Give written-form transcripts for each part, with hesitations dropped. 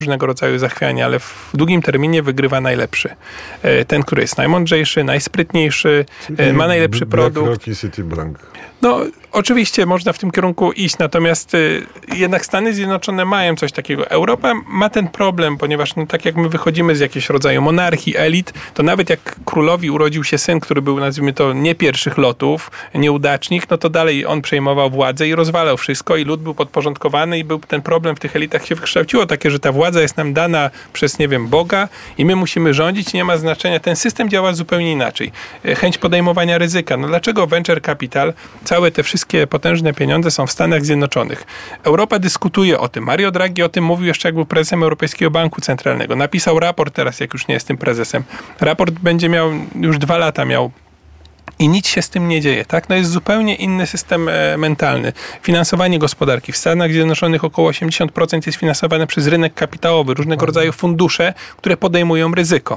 różnego rodzaju zachwiania, ale w długim terminie wygrywa najlepszy. Ten, który jest najmądrzejszy, najsprytniejszy, ma najlepszy produkt. BlackRock i Citibank. No, oczywiście można w tym kierunku iść, natomiast jednak Stany Zjednoczone mają coś takiego. Europa ma ten problem, ponieważ tak jak my wychodzimy z jakiegoś rodzaju monarchii, elit, to nawet jak królowi urodził się syn, który był, nazwijmy to, nie pierwszych lotów, nieudacznik, no to dalej on przejmował władzę i rozwalał wszystko i lud był podporządkowany i był ten problem w tych elitach się wykształciło takie, że ta władza jest nam dana przez, nie wiem, Boga i my musimy rządzić i nie ma znaczenia. Ten system działa zupełnie inaczej. Chęć podejmowania ryzyka. No dlaczego venture capital, całe te wszystkie potężne pieniądze są w Stanach Zjednoczonych? Europa dyskutuje o tym. Mario Draghi o tym mówił jeszcze jak był prezesem Europejskiego Banku Centralnego. Napisał raport teraz, jak już nie jest tym prezesem. Raport będzie miał, już 2 lata miał i nic się z tym nie dzieje, tak? No jest zupełnie inny system mentalny. Finansowanie gospodarki. W Stanach Zjednoczonych około 80% jest finansowane przez rynek kapitałowy, różnego rodzaju fundusze, które podejmują ryzyko.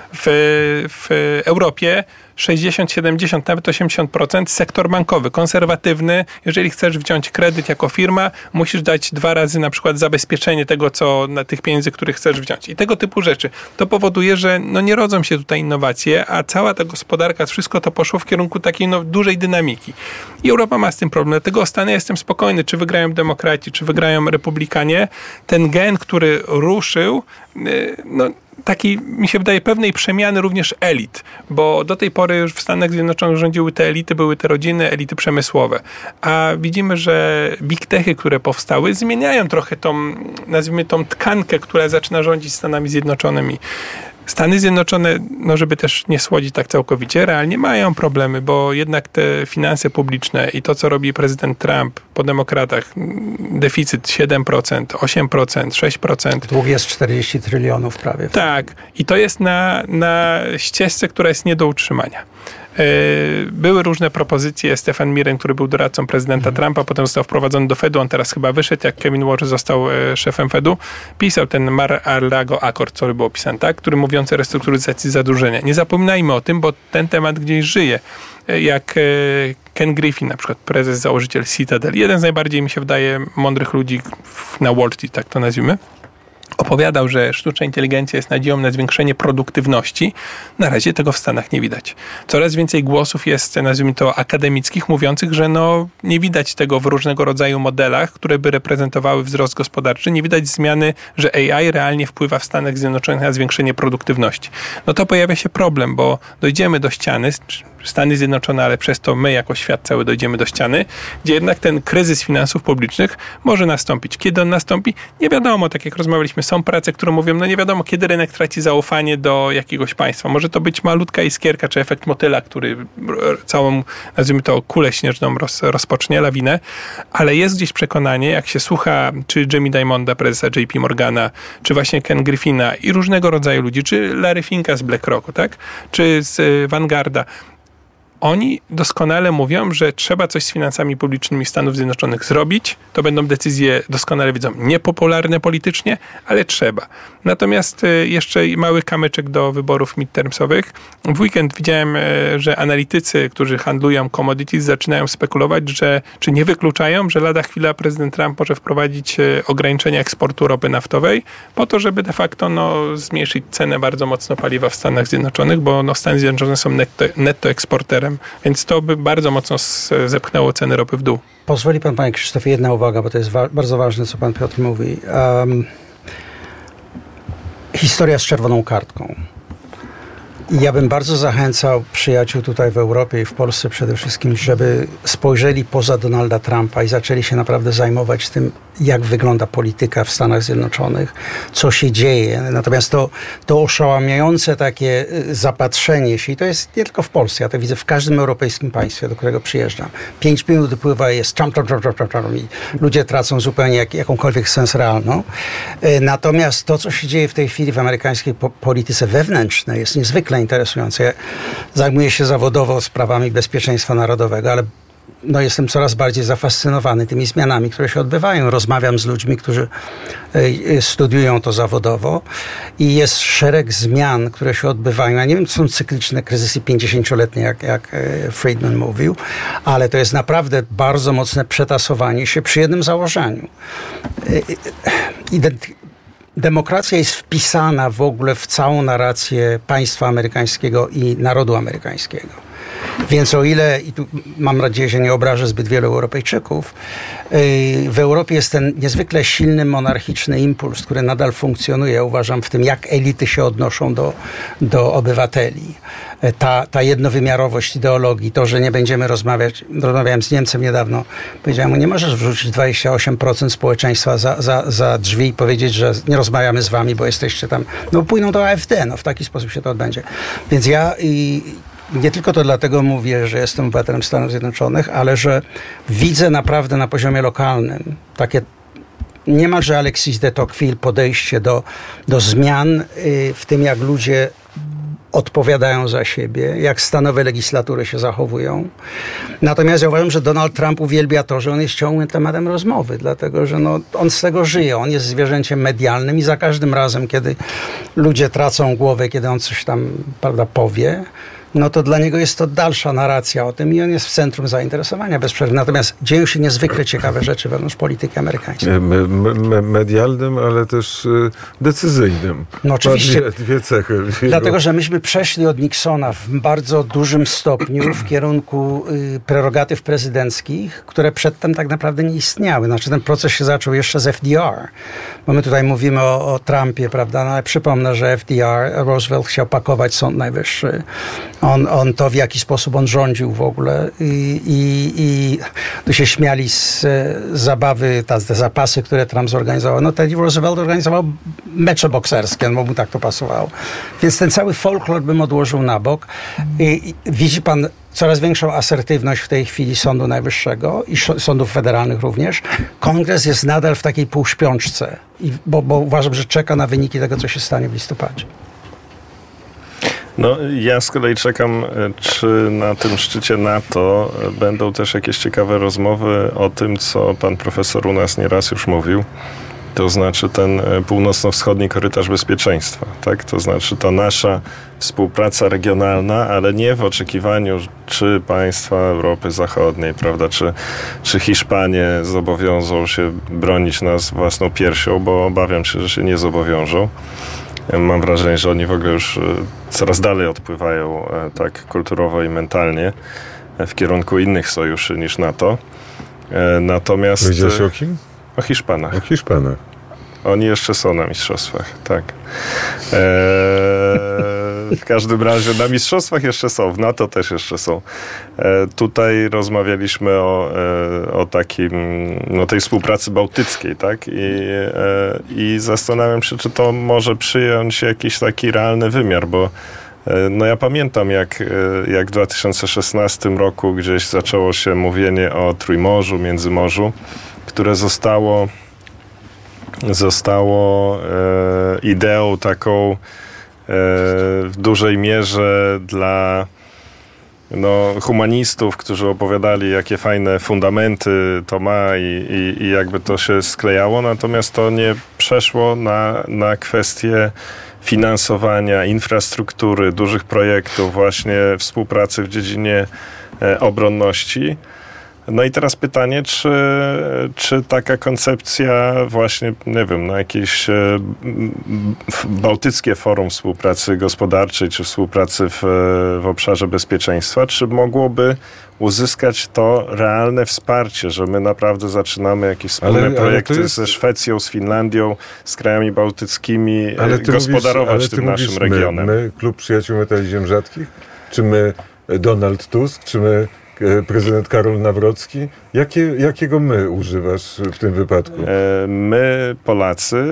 W Europie 60, 70, nawet 80% sektor bankowy, konserwatywny. Jeżeli chcesz wziąć kredyt jako firma, musisz dać 2 razy na przykład zabezpieczenie tego, co na tych pieniędzy, które chcesz wziąć. I tego typu rzeczy. To powoduje, że no nie rodzą się tutaj innowacje, a cała ta gospodarka, wszystko to poszło w kierunku takiej dużej dynamiki. I Europa ma z tym problem. Dlatego o Stany jestem spokojny, czy wygrają demokraci, czy wygrają republikanie. Ten gen, który ruszył, no takiej, mi się wydaje, pewnej przemiany również elit, bo do tej pory już w Stanach Zjednoczonych rządziły te elity, były te rodziny, elity przemysłowe. A widzimy, że big techy, które powstały, zmieniają trochę tą, nazwijmy tą tkankę, która zaczyna rządzić Stanami Zjednoczonymi. Stany Zjednoczone, no żeby też nie słodzić tak całkowicie, realnie mają problemy, bo jednak te finanse publiczne i to, co robi prezydent Trump po demokratach, deficyt 7%, 8%, 6%. Dług jest 40 trylionów prawie. Tak. I to jest na ścieżce, która jest nie do utrzymania. Były różne propozycje. Stefan Miren, który był doradcą prezydenta Trumpa, potem został wprowadzony do Fedu. On teraz chyba wyszedł, jak Kevin Warsh został szefem Fedu. Pisał ten Mar-a-Lago Accord, który był opisany, tak? Który mówiący o restrukturyzacji zadłużenia. Nie zapominajmy o tym, bo ten temat gdzieś żyje. Jak Ken Griffin, na przykład prezes, założyciel Citadel, jeden z najbardziej, mi się wydaje, mądrych ludzi na Wall Street, tak to nazwijmy, opowiadał, że sztuczna inteligencja jest nadzieją na zwiększenie produktywności. Na razie tego w Stanach nie widać. Coraz więcej głosów jest, nazwijmy to, akademickich, mówiących, że no nie widać tego w różnego rodzaju modelach, które by reprezentowały wzrost gospodarczy. Nie widać zmiany, że AI realnie wpływa w Stanach Zjednoczonych na zwiększenie produktywności. No to pojawia się problem, bo dojdziemy do ściany, Stany Zjednoczone, ale przez to my jako świat cały dojdziemy do ściany, gdzie jednak ten kryzys finansów publicznych może nastąpić. Kiedy on nastąpi? Nie wiadomo, tak jak rozmawialiśmy, są prace, które mówią, no nie wiadomo, kiedy rynek traci zaufanie do jakiegoś państwa. Może to być malutka iskierka, czy efekt motyla, który całą, nazwijmy to, kulę śnieżną rozpocznie, lawinę, ale jest gdzieś przekonanie, jak się słucha, czy Jamie Dimonda, prezesa JP Morgana, czy właśnie Ken Griffina i różnego rodzaju ludzi, czy Larry Finka z BlackRocku, tak? Czy z Vanguarda. Oni doskonale mówią, że trzeba coś z finansami publicznymi Stanów Zjednoczonych zrobić. To będą decyzje, doskonale wiedzą, niepopularne politycznie, ale trzeba. Natomiast jeszcze mały kamyczek do wyborów midtermsowych. W weekend widziałem, że analitycy, którzy handlują commodities, zaczynają spekulować, czy nie wykluczają, że lada chwila prezydent Trump może wprowadzić ograniczenia eksportu ropy naftowej, po to, żeby de facto zmniejszyć cenę bardzo mocno paliwa w Stanach Zjednoczonych, bo Stany Zjednoczone są netto eksporterem. Więc to by bardzo mocno zepchnęło ceny ropy w dół. Pozwoli pan, panie Krzysztofie, jedna uwaga, bo to jest bardzo ważne, co pan Piotr mówi. Historia z czerwoną kartką. Ja bym bardzo zachęcał przyjaciół tutaj w Europie i w Polsce przede wszystkim, żeby spojrzeli poza Donalda Trumpa i zaczęli się naprawdę zajmować tym, jak wygląda polityka w Stanach Zjednoczonych, co się dzieje. Natomiast to oszałamiające takie zapatrzenie się, i to jest nie tylko w Polsce, ja to widzę w każdym europejskim państwie, do którego przyjeżdżam. 5 minut upływa i jest Trump i ludzie tracą zupełnie jakąkolwiek sens realną. Natomiast to, co się dzieje w tej chwili w amerykańskiej polityce wewnętrznej, jest niezwykle interesujące. Ja zajmuję się zawodowo sprawami bezpieczeństwa narodowego, ale jestem coraz bardziej zafascynowany tymi zmianami, które się odbywają. Rozmawiam z ludźmi, którzy studiują to zawodowo i jest szereg zmian, które się odbywają. Ja nie wiem, czy są cykliczne kryzysy 50-letnie, jak Friedman mówił, ale to jest naprawdę bardzo mocne przetasowanie się przy jednym założeniu. demokracja jest wpisana w ogóle w całą narrację państwa amerykańskiego i narodu amerykańskiego. Więc o ile, i tu mam nadzieję, że nie obrażę zbyt wielu Europejczyków, w Europie jest ten niezwykle silny monarchiczny impuls, który nadal funkcjonuje, uważam, w tym, jak elity się odnoszą do obywateli. Ta jednowymiarowość ideologii, to, że nie będziemy rozmawiałem z Niemcem niedawno, powiedziałem mu, nie możesz wrzucić 28% społeczeństwa za drzwi i powiedzieć, że nie rozmawiamy z wami, bo jesteście tam, no pójdą do AfD, no w taki sposób się to odbędzie. Więc ja nie tylko to dlatego mówię, że jestem obywatelem Stanów Zjednoczonych, ale że widzę naprawdę na poziomie lokalnym takie niemalże Alexis de Tocqueville podejście do zmian w tym, jak ludzie odpowiadają za siebie, jak stanowe legislatury się zachowują. Natomiast ja uważam, że Donald Trump uwielbia to, że on jest ciągłym tematem rozmowy, dlatego że on z tego żyje. On jest zwierzęciem medialnym i za każdym razem, kiedy ludzie tracą głowę, kiedy on coś tam, prawda, powie, no to dla niego jest to dalsza narracja o tym i on jest w centrum zainteresowania bez przerwy. Natomiast dzieją się niezwykle ciekawe rzeczy wewnątrz polityki amerykańskiej. Medialnym, ale też decyzyjnym. No oczywiście. Dwie cechy. Dlatego, że myśmy przeszli od Nixona w bardzo dużym stopniu w kierunku prerogatyw prezydenckich, które przedtem tak naprawdę nie istniały. Znaczy ten proces się zaczął jeszcze z FDR. Bo my tutaj mówimy o Trumpie, prawda? No ale przypomnę, że Roosevelt chciał pakować Sąd Najwyższy. On to, w jaki sposób on rządził w ogóle i tu się śmiali z zabawy, te zapasy, które Trump zorganizował. No Teddy Roosevelt organizował mecze bokserskie, no bo mu tak to pasowało. Więc ten cały folklor bym odłożył na bok. I widzi pan coraz większą asertywność w tej chwili Sądu Najwyższego i sądów federalnych również. Kongres jest nadal w takiej półśpiączce, bo uważam, że czeka na wyniki tego, co się stanie w listopadzie. No, ja z kolei czekam, czy na tym szczycie NATO będą też jakieś ciekawe rozmowy o tym, co pan profesor u nas nieraz już mówił. To znaczy ten północno-wschodni korytarz bezpieczeństwa, tak? To znaczy ta nasza współpraca regionalna, ale nie w oczekiwaniu, czy państwa Europy Zachodniej, prawda, czy Hiszpanie zobowiążą się bronić nas własną piersią, bo obawiam się, że się nie zobowiążą. Mam wrażenie, że oni w ogóle już coraz dalej odpływają tak kulturowo i mentalnie w kierunku innych sojuszy niż NATO. Natomiast... Powiedziałeś o kim? O Hiszpanach. O Hiszpanach. Oni jeszcze są na mistrzostwach, tak. W każdym razie na mistrzostwach jeszcze są, w NATO też jeszcze są. Tutaj rozmawialiśmy o takim, no tej współpracy bałtyckiej, tak? I zastanawiam się, czy to może przyjąć jakiś taki realny wymiar, bo no ja pamiętam, jak w 2016 roku gdzieś zaczęło się mówienie o Trójmorzu, Międzymorzu, które zostało ideą taką w dużej mierze dla humanistów, którzy opowiadali, jakie fajne fundamenty to ma i jakby to się sklejało, natomiast to nie przeszło na kwestie finansowania, infrastruktury, dużych projektów, właśnie współpracy w dziedzinie obronności. No i teraz pytanie, czy taka koncepcja właśnie, nie wiem, na jakieś bałtyckie forum współpracy gospodarczej, czy współpracy w obszarze bezpieczeństwa, czy mogłoby uzyskać to realne wsparcie, że my naprawdę zaczynamy jakieś wspólne projekty ze Szwecją, z Finlandią, z krajami bałtyckimi, gospodarować tym naszym regionem. My, Klub Przyjaciół Metali Ziem Rzadkich, czy my Donald Tusk, czy my prezydent Karol Nawrocki? Jakiego my używasz w tym wypadku? My, Polacy,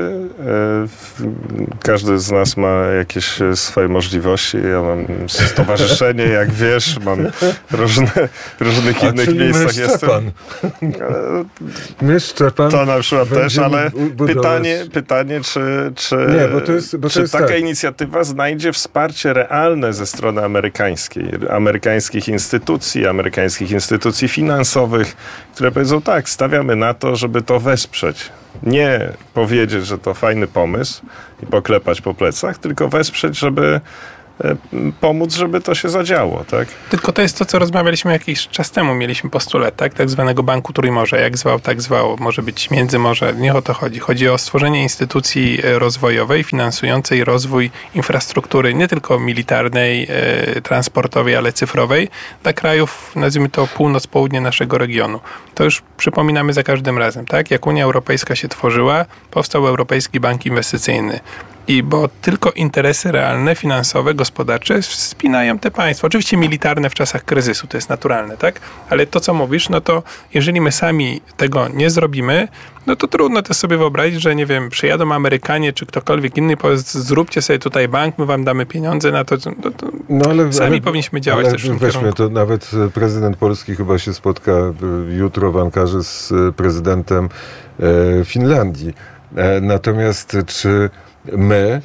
każdy z nas ma jakieś swoje możliwości. Ja mam stowarzyszenie, jak wiesz, mam różnych innych miejscach jestem. My Szczepan. To na przykład też, ale pytanie, czy taka inicjatywa znajdzie wsparcie realne ze strony amerykańskich instytucji finansowych, które powiedzą tak, stawiamy na to, żeby to wesprzeć. Nie powiedzieć, że to fajny pomysł i poklepać po plecach, tylko wesprzeć, żeby pomóc, żeby to się zadziało, tak? Tylko to jest to, co rozmawialiśmy jakiś czas temu. Mieliśmy postulat, tak zwanego Banku Trójmorza. Jak zwał, tak zwał. Może być Międzymorze. Nie o to chodzi. Chodzi o stworzenie instytucji rozwojowej, finansującej rozwój infrastruktury nie tylko militarnej, transportowej, ale cyfrowej dla krajów, nazwijmy to północ-południe naszego regionu. To już przypominamy za każdym razem, tak? Jak Unia Europejska się tworzyła, powstał Europejski Bank Inwestycyjny. I bo tylko interesy realne, finansowe, gospodarcze wspinają te państwa. Oczywiście militarne w czasach kryzysu, to jest naturalne, tak? Ale to, co mówisz, no to jeżeli my sami tego nie zrobimy, no to trudno to sobie wyobrazić, że nie wiem, przyjadą Amerykanie czy ktokolwiek inny i powie, zróbcie sobie tutaj bank, my wam damy pieniądze na to. Ale sami powinniśmy działać też w tym kierunku. To nawet prezydent Polski chyba się spotka jutro w Ankarze z prezydentem Finlandii. Natomiast czy my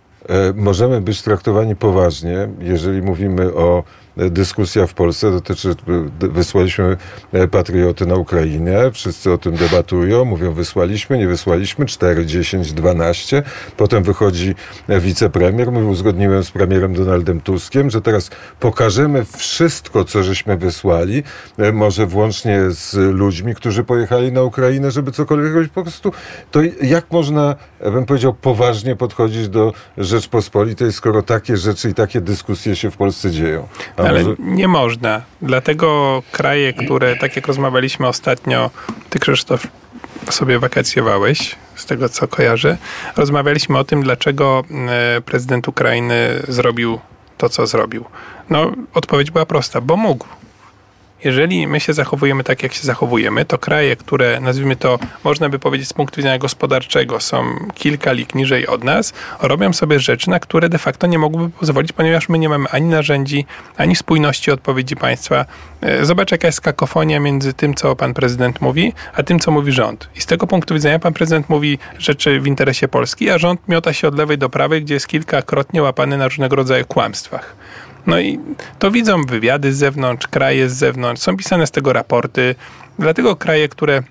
możemy być traktowani poważnie, jeżeli mówimy o dyskusja w Polsce dotyczy, wysłaliśmy patrioty na Ukrainę, wszyscy o tym debatują, mówią wysłaliśmy, nie wysłaliśmy, 4, 10, 12. Potem wychodzi wicepremier, mówi uzgodniłem z premierem Donaldem Tuskiem, że teraz pokażemy wszystko, co żeśmy wysłali, może włącznie z ludźmi, którzy pojechali na Ukrainę, żeby cokolwiek robić. Po prostu to jak można, bym powiedział, poważnie podchodzić do Rzeczpospolitej, skoro takie rzeczy i takie dyskusje się w Polsce dzieją? Ale nie można. Dlatego kraje, które, tak jak rozmawialiśmy ostatnio, ty, Krzysztof, sobie wakacjowałeś, z tego co kojarzę, rozmawialiśmy o tym, dlaczego prezydent Ukrainy zrobił to, co zrobił. No, odpowiedź była prosta, bo mógł. Jeżeli my się zachowujemy tak, jak się zachowujemy, to kraje, które, nazwijmy to, można by powiedzieć z punktu widzenia gospodarczego, są kilka lig niżej od nas, robią sobie rzeczy, na które de facto nie mogłyby pozwolić, ponieważ my nie mamy ani narzędzi, ani spójności odpowiedzi państwa. Zobacz, jaka jest kakofonia między tym, co pan prezydent mówi, a tym, co mówi rząd. I z tego punktu widzenia pan prezydent mówi rzeczy w interesie Polski, a rząd miota się od lewej do prawej, gdzie jest kilkakrotnie łapany na różnego rodzaju kłamstwach. No i to widzą wywiady z zewnątrz, kraje z zewnątrz, są pisane z tego raporty. Dlatego kraje, które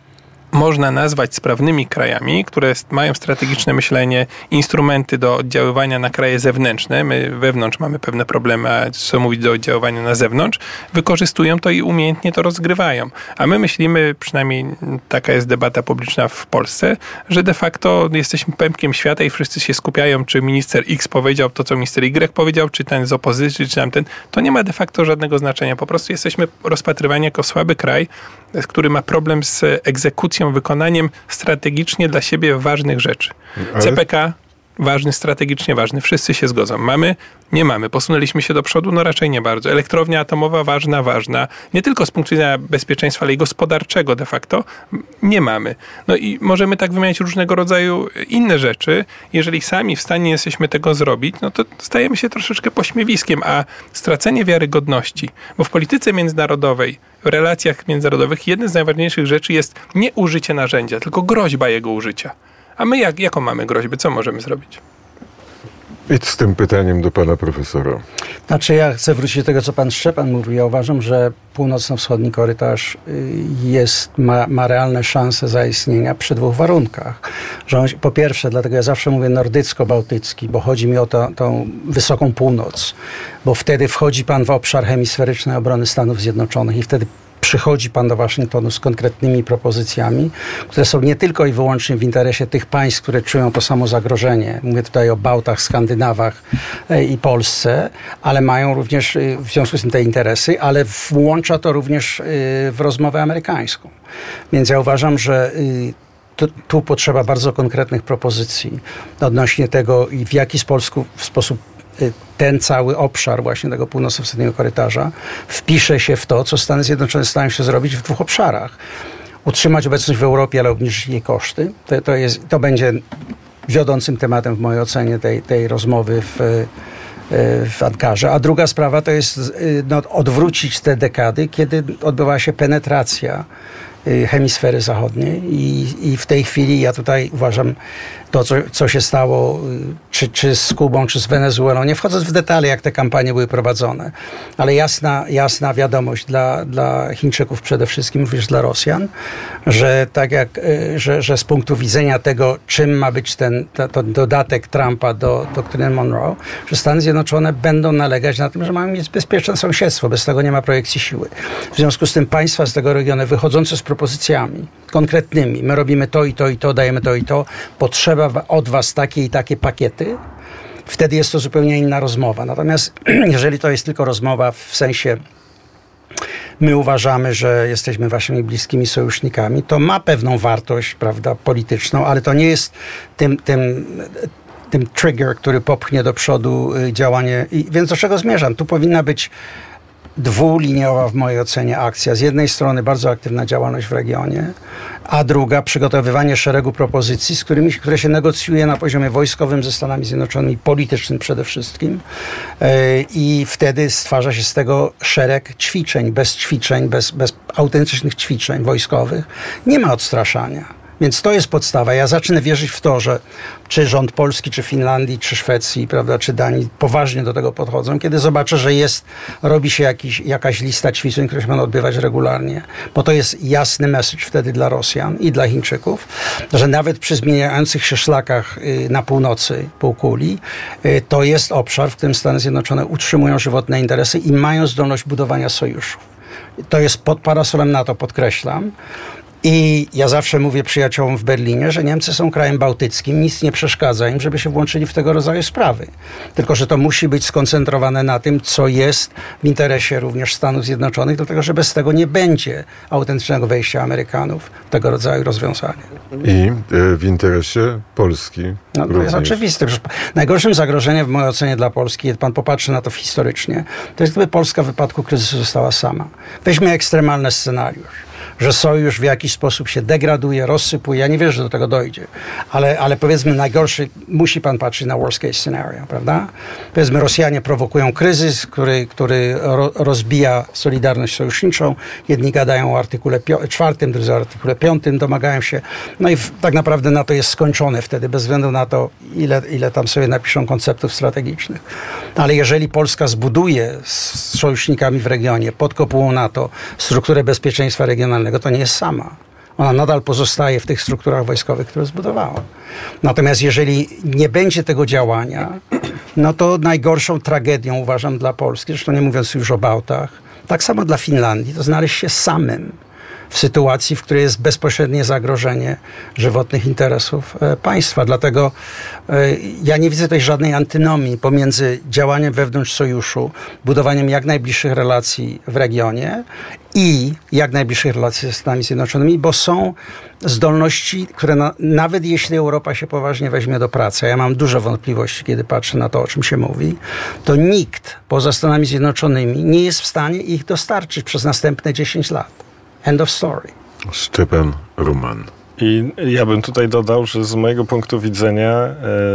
można nazwać sprawnymi krajami, które mają strategiczne myślenie, instrumenty do oddziaływania na kraje zewnętrzne, my wewnątrz mamy pewne problemy, a co mówić do oddziaływania na zewnątrz, wykorzystują to i umiejętnie to rozgrywają. A my myślimy, przynajmniej taka jest debata publiczna w Polsce, że de facto jesteśmy pępkiem świata i wszyscy się skupiają, czy minister X powiedział to, co minister Y powiedział, czy ten z opozycji, czy tamten. To nie ma de facto żadnego znaczenia. Po prostu jesteśmy rozpatrywani jako słaby kraj, który ma problem z egzekucją, wykonaniem strategicznie dla siebie ważnych rzeczy. CPK ważny, strategicznie ważny. Wszyscy się zgodzą. Mamy? Nie mamy. Posunęliśmy się do przodu? No raczej nie bardzo. Elektrownia atomowa ważna. Nie tylko z punktu widzenia bezpieczeństwa, ale i gospodarczego de facto. Nie mamy. No i możemy tak wymieniać różnego rodzaju inne rzeczy. Jeżeli sami w stanie jesteśmy tego zrobić, no to stajemy się troszeczkę pośmiewiskiem, a stracenie wiarygodności, bo w polityce międzynarodowej, w relacjach międzynarodowych jednym z najważniejszych rzeczy jest nie użycie narzędzia, tylko groźba jego użycia. A my jaką mamy groźbę? Co możemy zrobić? Idź z tym pytaniem do pana profesora. Znaczy ja chcę wrócić do tego, co pan Szczepan mówił. Ja uważam, że północno-wschodni korytarz ma realne szanse zaistnienia przy dwóch warunkach. Że on, po pierwsze, dlatego ja zawsze mówię nordycko-bałtycki, bo chodzi mi o tą wysoką północ. Bo wtedy wchodzi pan w obszar hemisferycznej obrony Stanów Zjednoczonych i wtedy przychodzi pan do Waszyngtonu z konkretnymi propozycjami, które są nie tylko i wyłącznie w interesie tych państw, które czują to samo zagrożenie. Mówię tutaj o Bałtach, Skandynawach i Polsce, ale mają również w związku z tym te interesy, ale włącza to również w rozmowę amerykańską. Więc ja uważam, że tu potrzeba bardzo konkretnych propozycji odnośnie tego, i w jaki sposób ten cały obszar właśnie tego północno-wschodniego korytarza wpisze się w to, co Stany Zjednoczone starają się zrobić w dwóch obszarach. Utrzymać obecność w Europie, ale obniżyć jej koszty. To będzie wiodącym tematem w mojej ocenie tej rozmowy w Ankarze. A druga sprawa to jest odwrócić te dekady, kiedy odbywała się penetracja hemisfery zachodniej i w tej chwili ja tutaj uważam to, co się stało, czy z Kubą, czy z Wenezuelą, nie wchodząc w detale, jak te kampanie były prowadzone, ale jasna wiadomość dla Chińczyków przede wszystkim, również dla Rosjan, że tak jak, że z punktu widzenia tego, czym ma być ten dodatek Trumpa do doktryny Monroe, że Stany Zjednoczone będą nalegać na tym, że mają mieć bezpieczne sąsiedztwo, bez tego nie ma projekcji siły. W związku z tym państwa z tego regionu wychodzące z propozycjami konkretnymi, my robimy to i to i to, dajemy to i to, potrzeba od was takie i takie pakiety, wtedy jest to zupełnie inna rozmowa. Natomiast jeżeli to jest tylko rozmowa w sensie my uważamy, że jesteśmy waszymi bliskimi sojusznikami, to ma pewną wartość, prawda, polityczną, ale to nie jest tym trigger, który popchnie do przodu działanie. Więc do czego zmierzam? Tu powinna być dwuliniowa w mojej ocenie akcja. Z jednej strony bardzo aktywna działalność w regionie, a druga przygotowywanie szeregu propozycji, które się negocjuje na poziomie wojskowym ze Stanami Zjednoczonymi, politycznym przede wszystkim. I wtedy stwarza się z tego szereg ćwiczeń. Bez autentycznych ćwiczeń wojskowych nie ma odstraszania. Więc to jest podstawa. Ja zacznę wierzyć w to, że czy rząd Polski, czy Finlandii, czy Szwecji, prawda, czy Danii poważnie do tego podchodzą, kiedy zobaczę, że robi się jakaś lista ćwiczeń, które się będą odbywać regularnie. Bo to jest jasny message wtedy dla Rosjan i dla Chińczyków, że nawet przy zmieniających się szlakach na północy półkuli, to jest obszar, w którym Stany Zjednoczone utrzymują żywotne interesy i mają zdolność budowania sojuszów. To jest pod parasolem NATO, podkreślam. I ja zawsze mówię przyjaciołom w Berlinie, że Niemcy są krajem bałtyckim, nic nie przeszkadza im, żeby się włączyli w tego rodzaju sprawy. Tylko że to musi być skoncentrowane na tym, co jest w interesie również Stanów Zjednoczonych, dlatego że bez tego nie będzie autentycznego wejścia Amerykanów w tego rodzaju rozwiązanie. I w interesie Polski. No, to jest oczywiste. Najgorszym zagrożeniem w mojej ocenie dla Polski, jak pan popatrzy na to historycznie, to jest, gdyby Polska w wypadku kryzysu została sama. Weźmy ekstremalny scenariusz, że sojusz w jakiś sposób się degraduje, rozsypuje. Ja nie wierzę, że do tego dojdzie. Ale powiedzmy najgorszy, musi pan patrzeć na worst case scenario, prawda? Powiedzmy Rosjanie prowokują kryzys, który rozbija solidarność sojuszniczą. Jedni gadają o artykule 4, drudzy o artykule 5, domagają się. No i tak naprawdę NATO jest skończone wtedy, bez względu na to, ile tam sobie napiszą konceptów strategicznych. Ale jeżeli Polska zbuduje z sojusznikami w regionie, pod kopułą NATO, strukturę bezpieczeństwa regionalnego, to nie jest sama. Ona nadal pozostaje w tych strukturach wojskowych, które zbudowała. Natomiast jeżeli nie będzie tego działania, no to najgorszą tragedią uważam dla Polski, zresztą nie mówiąc już o Bałtach, tak samo dla Finlandii, to znaleźć się samym w sytuacji, w której jest bezpośrednie zagrożenie żywotnych interesów państwa. Dlatego ja nie widzę tutaj żadnej antynomii pomiędzy działaniem wewnątrz sojuszu, budowaniem jak najbliższych relacji w regionie i jak najbliższych relacji ze Stanami Zjednoczonymi, bo są zdolności, które nawet jeśli Europa się poważnie weźmie do pracy, a ja mam duże wątpliwości, kiedy patrzę na to, o czym się mówi, to nikt poza Stanami Zjednoczonymi nie jest w stanie ich dostarczyć przez następne 10 lat. End of story. Szczepan Ruman. I ja bym tutaj dodał, że z mojego punktu widzenia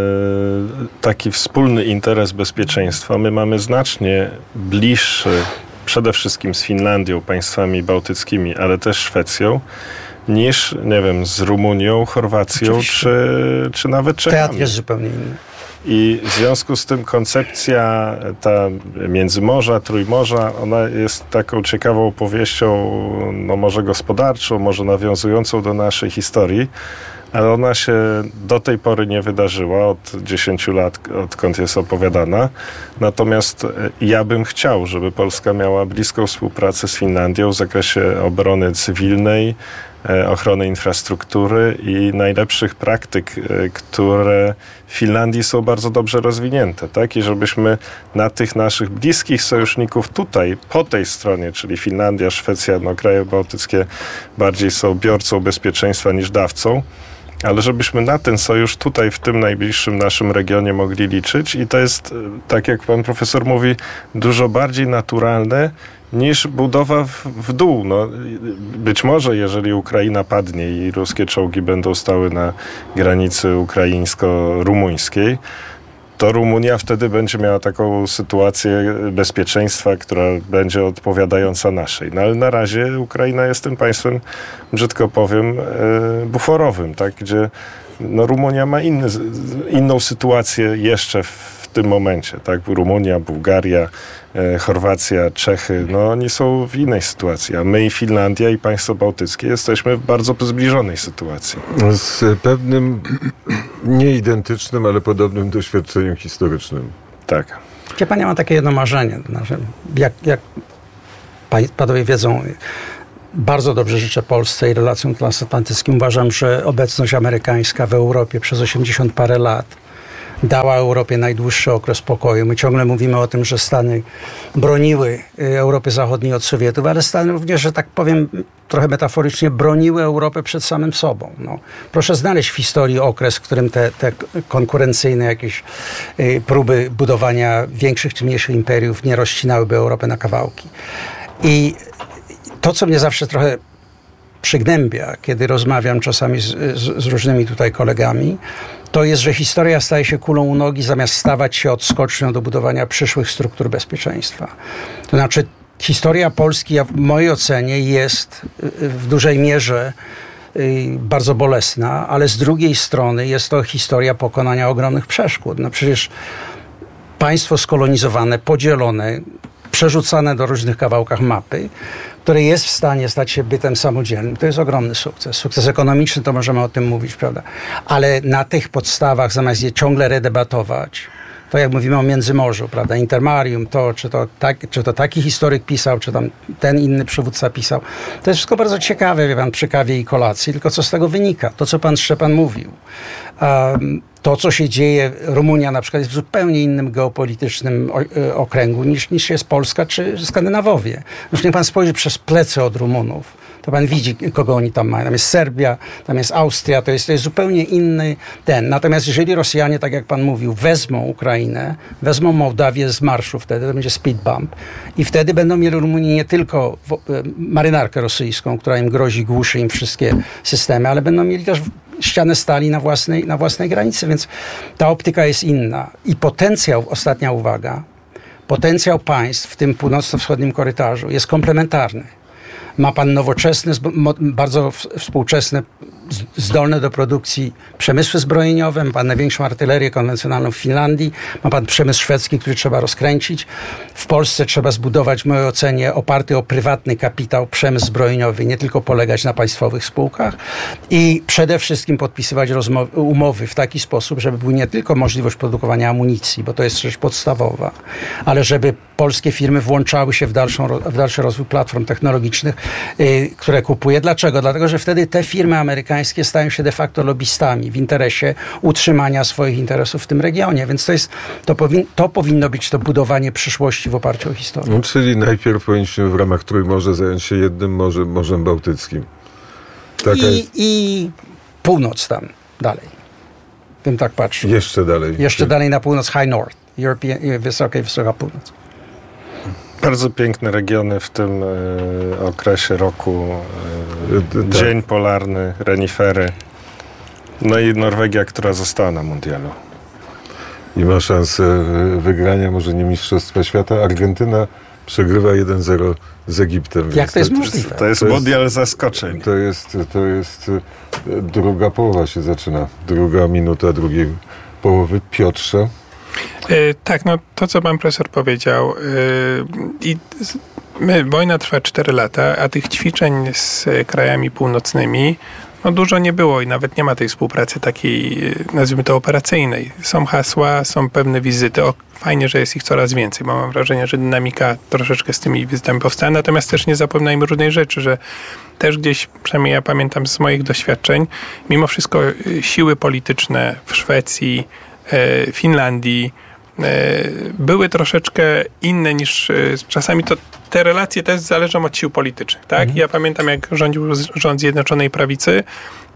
taki wspólny interes bezpieczeństwa my mamy znacznie bliższy przede wszystkim z Finlandią, państwami bałtyckimi, ale też Szwecją, niż, nie wiem, z Rumunią, Chorwacją czy nawet Czechami. Teatr jest zupełnie inny. I w związku z tym koncepcja ta Międzymorza, Trójmorza, ona jest taką ciekawą opowieścią, no może gospodarczą, może nawiązującą do naszej historii, ale ona się do tej pory nie wydarzyła od 10 lat, odkąd jest opowiadana. Natomiast ja bym chciał, żeby Polska miała bliską współpracę z Finlandią w zakresie obrony cywilnej, ochrony infrastruktury i najlepszych praktyk, które w Finlandii są bardzo dobrze rozwinięte, tak? I żebyśmy na tych naszych bliskich sojuszników tutaj, po tej stronie, czyli Finlandia, Szwecja, no kraje bałtyckie bardziej są biorcą bezpieczeństwa niż dawcą, ale żebyśmy na ten sojusz tutaj w tym najbliższym naszym regionie mogli liczyć i to jest, tak jak pan profesor mówi, dużo bardziej naturalne niż budowa w dół. No, być może jeżeli Ukraina padnie i ruskie czołgi będą stały na granicy ukraińsko-rumuńskiej, to Rumunia wtedy będzie miała taką sytuację bezpieczeństwa, która będzie odpowiadająca naszej. No ale na razie Ukraina jest tym państwem, brzydko powiem, buforowym, tak? Gdzie Rumunia ma inną sytuację jeszcze w tym momencie. Tak? Rumunia, Bułgaria, Chorwacja, Czechy, oni są w innej sytuacji, a my i Finlandia i państwa bałtyckie jesteśmy w bardzo zbliżonej sytuacji. Z pewnym nieidentycznym, ale podobnym doświadczeniem historycznym. Tak. Ja mam takie jedno marzenie. Jak panowie wiedzą, bardzo dobrze życzę Polsce i relacjom transatlantyckim. Uważam, że obecność amerykańska w Europie przez 80 parę lat dała Europie najdłuższy okres pokoju. My ciągle mówimy o tym, że Stany broniły Europy Zachodniej od Sowietów, ale Stany również, że tak powiem trochę metaforycznie, broniły Europę przed samym sobą. Proszę znaleźć w historii okres, w którym te konkurencyjne jakieś próby budowania większych czy mniejszych imperiów nie rozcinałyby Europę na kawałki. I to, co mnie zawsze trochę przygnębia, kiedy rozmawiam czasami z różnymi tutaj kolegami, to jest, że historia staje się kulą u nogi, zamiast stawać się odskocznią do budowania przyszłych struktur bezpieczeństwa. To znaczy, historia Polski, w mojej ocenie, jest w dużej mierze bardzo bolesna, ale z drugiej strony jest to historia pokonania ogromnych przeszkód. Przecież państwo skolonizowane, podzielone, przerzucane do różnych kawałkach mapy, które jest w stanie stać się bytem samodzielnym. To jest ogromny sukces. Sukces ekonomiczny, to możemy o tym mówić, prawda? Ale na tych podstawach, zamiast je ciągle redebatować, to jak mówimy o Międzymorzu, prawda? Intermarium, czy to taki historyk pisał, czy tam ten inny przywódca pisał. To jest wszystko bardzo ciekawe, wie pan, przy kawie i kolacji, tylko co z tego wynika? To, co pan Szczepan mówił. To, co się dzieje, Rumunia na przykład jest w zupełnie innym geopolitycznym okręgu niż jest Polska czy Skandynawowie. Już niech pan spojrzy przez plecy od Rumunów, to pan widzi, kogo oni tam mają. Tam jest Serbia, tam jest Austria, to jest zupełnie inny ten. Natomiast jeżeli Rosjanie, tak jak pan mówił, wezmą Ukrainę, wezmą Mołdawię z marszu wtedy, to będzie speed bump i wtedy będą mieli Rumunii nie tylko marynarkę rosyjską, która im grozi, głuszy im wszystkie systemy, ale będą mieli też ścianę stali na własnej granicy, więc ta optyka jest inna. I potencjał, ostatnia uwaga, potencjał państw w tym północno-wschodnim korytarzu jest komplementarny. Ma pan nowoczesne, bardzo współczesne, zdolne do produkcji przemysły zbrojeniowe, ma pan największą artylerię konwencjonalną w Finlandii, ma pan przemysł szwedzki, który trzeba rozkręcić. W Polsce trzeba zbudować, w mojej ocenie, oparty o prywatny kapitał przemysł zbrojeniowy, nie tylko polegać na państwowych spółkach i przede wszystkim podpisywać umowy w taki sposób, żeby była nie tylko możliwość produkowania amunicji, bo to jest rzecz podstawowa, ale żeby polskie firmy włączały się w dalszy rozwój platform technologicznych, które kupuje. Dlaczego? Dlatego, że wtedy te firmy amerykańskie stają się de facto lobbystami w interesie utrzymania swoich interesów w tym regionie. Więc to powinno być to budowanie przyszłości w oparciu o historię. Czyli najpierw powinniśmy w ramach Trójmorza zająć się jednym Morzem Bałtyckim. I północ tam dalej. Bym tak patrzył. Jeszcze dalej. Jeszcze dalej na północ, High North. Wysoka północ. Bardzo piękne regiony w tym okresie roku. Dzień polarny, renifery. No i Norwegia, która została na mundialu. I ma szansę wygrania, może nie Mistrzostwa Świata. Argentyna przegrywa 1-0 z Egiptem. Jak to jest możliwe? To jest mundial zaskoczeń. To jest druga połowa się zaczyna. Druga minuta drugiej połowy. Piotrze. Tak, to co pan profesor powiedział. Wojna trwa 4 lata, a tych ćwiczeń z krajami północnymi dużo nie było i nawet nie ma tej współpracy takiej, nazwijmy to, operacyjnej. Są hasła, są pewne wizyty. Fajnie, że jest ich coraz więcej, bo mam wrażenie, że dynamika troszeczkę z tymi wizytami powstała. Natomiast też nie zapominajmy różnej rzeczy, że też gdzieś, przynajmniej ja pamiętam z moich doświadczeń, mimo wszystko siły polityczne w Szwecji, Finlandii były troszeczkę inne niż czasami te relacje też zależą od sił politycznych, tak? Ja pamiętam, jak rządził rząd Zjednoczonej Prawicy,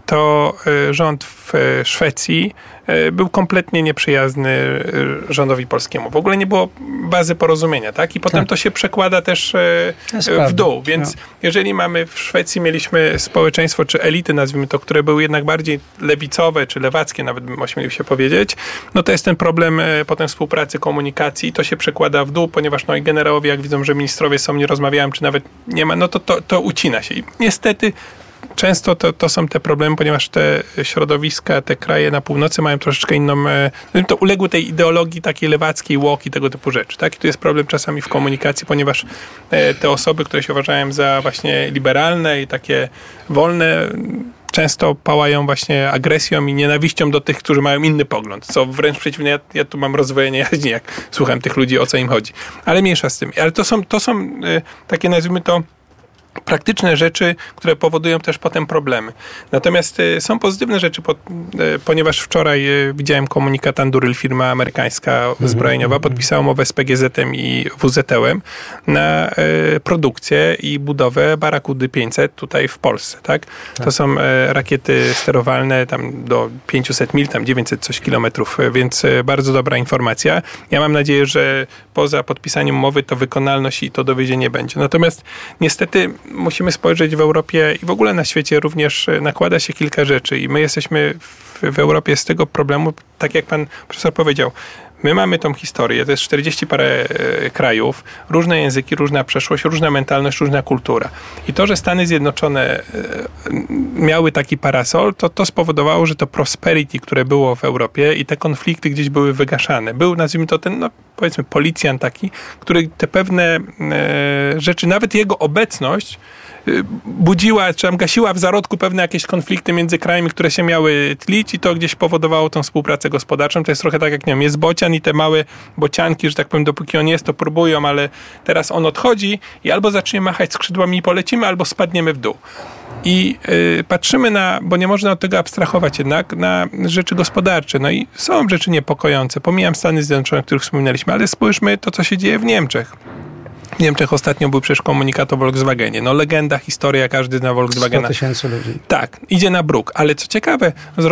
to rząd w Szwecji był kompletnie nieprzyjazny rządowi polskiemu. W ogóle nie było bazy porozumienia, tak? I potem to się przekłada też w dół. Więc jeżeli w Szwecji mieliśmy społeczeństwo, czy elity, nazwijmy to, które były jednak bardziej lewicowe, czy lewackie, nawet bym ośmielił się powiedzieć, no to jest ten problem potem współpracy, komunikacji i to się przekłada w dół, ponieważ i generałowie, jak widzą, że ministrowie nie rozmawiają, czy nawet nie ma, no to ucina się. I niestety często to są te problemy, ponieważ te środowiska, te kraje na północy mają troszeczkę inną, to uległy tej ideologii takiej lewackiej, woke i tego typu rzeczy. Tak? I tu jest problem czasami w komunikacji, ponieważ te osoby, które się uważają za właśnie liberalne i takie wolne, często pałają właśnie agresją i nienawiścią do tych, którzy mają inny pogląd. Co wręcz przeciwnie, ja tu mam rozdwojenie jaźni, jak słucham tych ludzi, o co im chodzi. Ale mniejsza z tym. Ale to są takie, nazwijmy to, praktyczne rzeczy, które powodują też potem problemy. Natomiast są pozytywne rzeczy, ponieważ wczoraj widziałem komunikat Anduril, firma amerykańska zbrojeniowa, podpisała umowę z PGZ-em i WZT-em na produkcję i budowę Barakudy 500 tutaj w Polsce. Tak? To są rakiety sterowalne tam do 500 mil, tam 900 coś kilometrów, więc bardzo dobra informacja. Ja mam nadzieję, że poza podpisaniem umowy to wykonalność i to dowiezienie będzie. Natomiast niestety musimy spojrzeć w Europie i w ogóle na świecie również nakłada się kilka rzeczy i my jesteśmy w Europie z tego problemu, tak jak pan profesor powiedział, my mamy tą historię, to jest 40 parę krajów, różne języki, różna przeszłość, różna mentalność, różna kultura. I to, że Stany Zjednoczone miały taki parasol, to spowodowało, że to prosperity, które było w Europie i te konflikty gdzieś były wygaszane. Był, nazwijmy to, ten, powiedzmy, policjant taki, który te pewne rzeczy, nawet jego obecność budziła, czy tam gasiła w zarodku pewne jakieś konflikty między krajami, które się miały tlić i to gdzieś powodowało tą współpracę gospodarczą. To jest trochę tak jak, nie wiem, jest bocian i te małe bocianki, że tak powiem, dopóki on jest, to próbują, ale teraz on odchodzi i albo zacznie machać skrzydłami i polecimy, albo spadniemy w dół. I patrzymy bo nie można od tego abstrahować jednak, na rzeczy gospodarcze. No i są rzeczy niepokojące. Pomijam Stany Zjednoczone, o których wspominaliśmy, ale spójrzmy to, co się dzieje w Niemczech. W Niemczech ostatnio był przecież komunikat o Volkswagenie. Legenda, historia, każdy zna Volkswagena. 100 000 ludzi. Tak, idzie na bruk. Ale co ciekawe,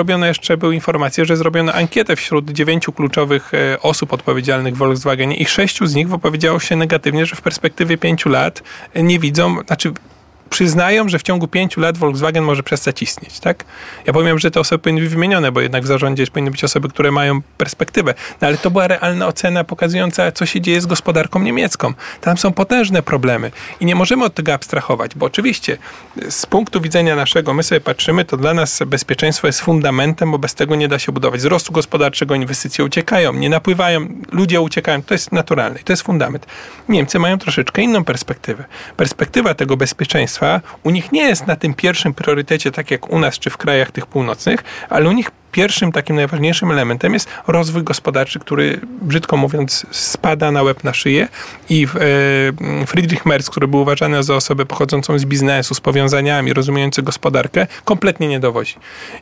były informacje, że zrobiono ankietę wśród 9 kluczowych osób odpowiedzialnych w Volkswagenie i 6 z nich wypowiedziało się negatywnie, że w perspektywie 5 lat nie widzą, przyznają, że w ciągu 5 lat Volkswagen może przestać istnieć, tak? Ja powiem, że te osoby powinny być wymienione, bo jednak w zarządzie powinny być osoby, które mają perspektywę. No ale to była realna ocena pokazująca, co się dzieje z gospodarką niemiecką. Tam są potężne problemy i nie możemy od tego abstrahować, bo oczywiście z punktu widzenia naszego, my sobie patrzymy, to dla nas bezpieczeństwo jest fundamentem, bo bez tego nie da się budować. Z wzrostu gospodarczego inwestycje uciekają, nie napływają, ludzie uciekają. To jest naturalne i to jest fundament. Niemcy mają troszeczkę inną perspektywę. Perspektywa tego bezpieczeństwa u nich nie jest na tym pierwszym priorytecie, tak jak u nas czy w krajach tych północnych, ale u nich pierwszym takim najważniejszym elementem jest rozwój gospodarczy, który, brzydko mówiąc, spada na łeb na szyję i Friedrich Merz, który był uważany za osobę pochodzącą z biznesu, z powiązaniami, rozumiejący gospodarkę, kompletnie nie dowozi.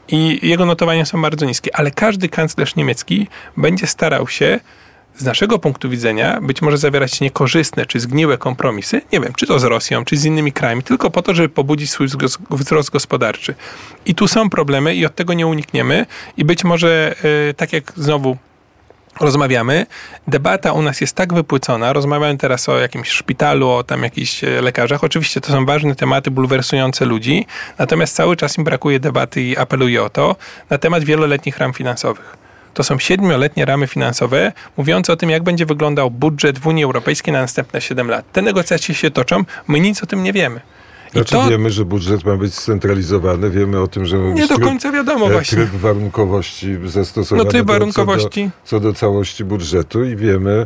I jego notowania są bardzo niskie, ale każdy kanclerz niemiecki będzie starał się z naszego punktu widzenia być może zawierać niekorzystne czy zgniłe kompromisy, nie wiem, czy to z Rosją, czy z innymi krajami, tylko po to, żeby pobudzić swój wzrost gospodarczy. I tu są problemy i od tego nie unikniemy i być może, tak jak znowu rozmawiamy, debata u nas jest tak wypłycona, rozmawiamy teraz o jakimś szpitalu, o tam jakichś lekarzach, oczywiście to są ważne tematy bulwersujące ludzi, natomiast cały czas im brakuje debaty i apeluję o to, na temat wieloletnich ram finansowych. To są 7-letnie ramy finansowe mówiące o tym, jak będzie wyglądał budżet w Unii Europejskiej na następne 7 lat. Te negocjacje się toczą, my nic o tym nie wiemy. Wiemy, że budżet ma być scentralizowany, wiemy o tym, że nie do końca wiadomo właśnie. Tryb warunkowości zastosowany tryb warunkowości. Co do całości budżetu i wiemy,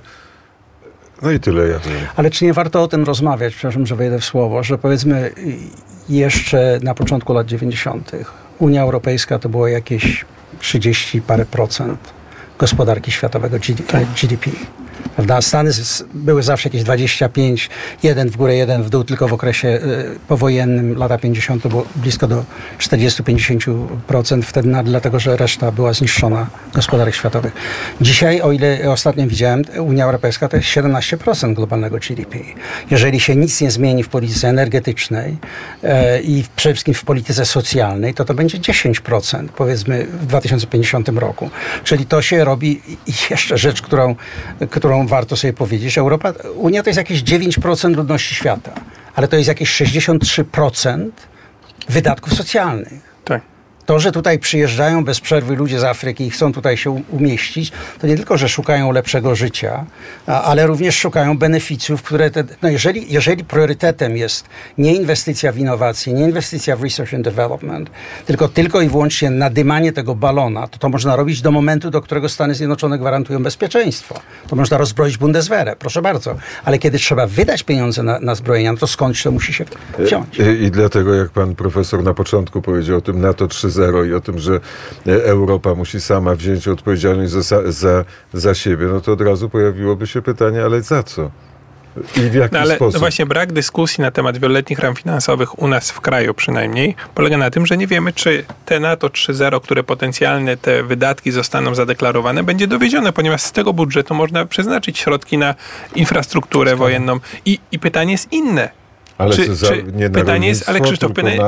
no i tyle ja wiem. Ale czy nie warto o tym rozmawiać, przepraszam, że wejdę w słowo, że powiedzmy jeszcze na początku lat 90. Unia Europejska to było jakieś 30 parę procent gospodarki światowego GDP. Prawda? Stany były zawsze jakieś 25, jeden w górę, jeden w dół, tylko w okresie powojennym, lata 50. było blisko do 40-50%, wtedy dlatego, że reszta była zniszczona gospodarek światowych. Dzisiaj, o ile ostatnio widziałem, Unia Europejska to jest 17% globalnego GDP. Jeżeli się nic nie zmieni w polityce energetycznej i przede wszystkim w polityce socjalnej, to będzie 10%, powiedzmy, w 2050 roku. Czyli to się robi. I jeszcze rzecz, którą warto sobie powiedzieć. Unia to jest jakieś 9% ludności świata, ale to jest jakieś 63% wydatków socjalnych. Tak. To, że tutaj przyjeżdżają bez przerwy ludzie z Afryki i chcą tutaj się umieścić, to nie tylko, że szukają lepszego życia, ale również szukają beneficjów, które... jeżeli priorytetem jest nie inwestycja w innowacje, nie inwestycja w research and development, tylko i wyłącznie nadymanie tego balona, to można robić do momentu, do którego Stany Zjednoczone gwarantują bezpieczeństwo. To można rozbroić Bundeswehrę, proszę bardzo. Ale kiedy trzeba wydać pieniądze na zbrojenia, no to skądś to musi się wziąć. I dlatego, jak pan profesor na początku powiedział o tym NATO 3.0 i o tym, że Europa musi sama wziąć odpowiedzialność za siebie, no to od razu pojawiłoby się pytanie, ale za co? I w jaki sposób? No właśnie brak dyskusji na temat wieloletnich ram finansowych u nas w kraju przynajmniej polega na tym, że nie wiemy, czy te NATO 3.0, które potencjalnie te wydatki zostaną zadeklarowane, będzie dowiezione, ponieważ z tego budżetu można przeznaczyć środki na infrastrukturę wojenną. I pytanie jest inne. Ale pytanie jest, ale Krzysztof,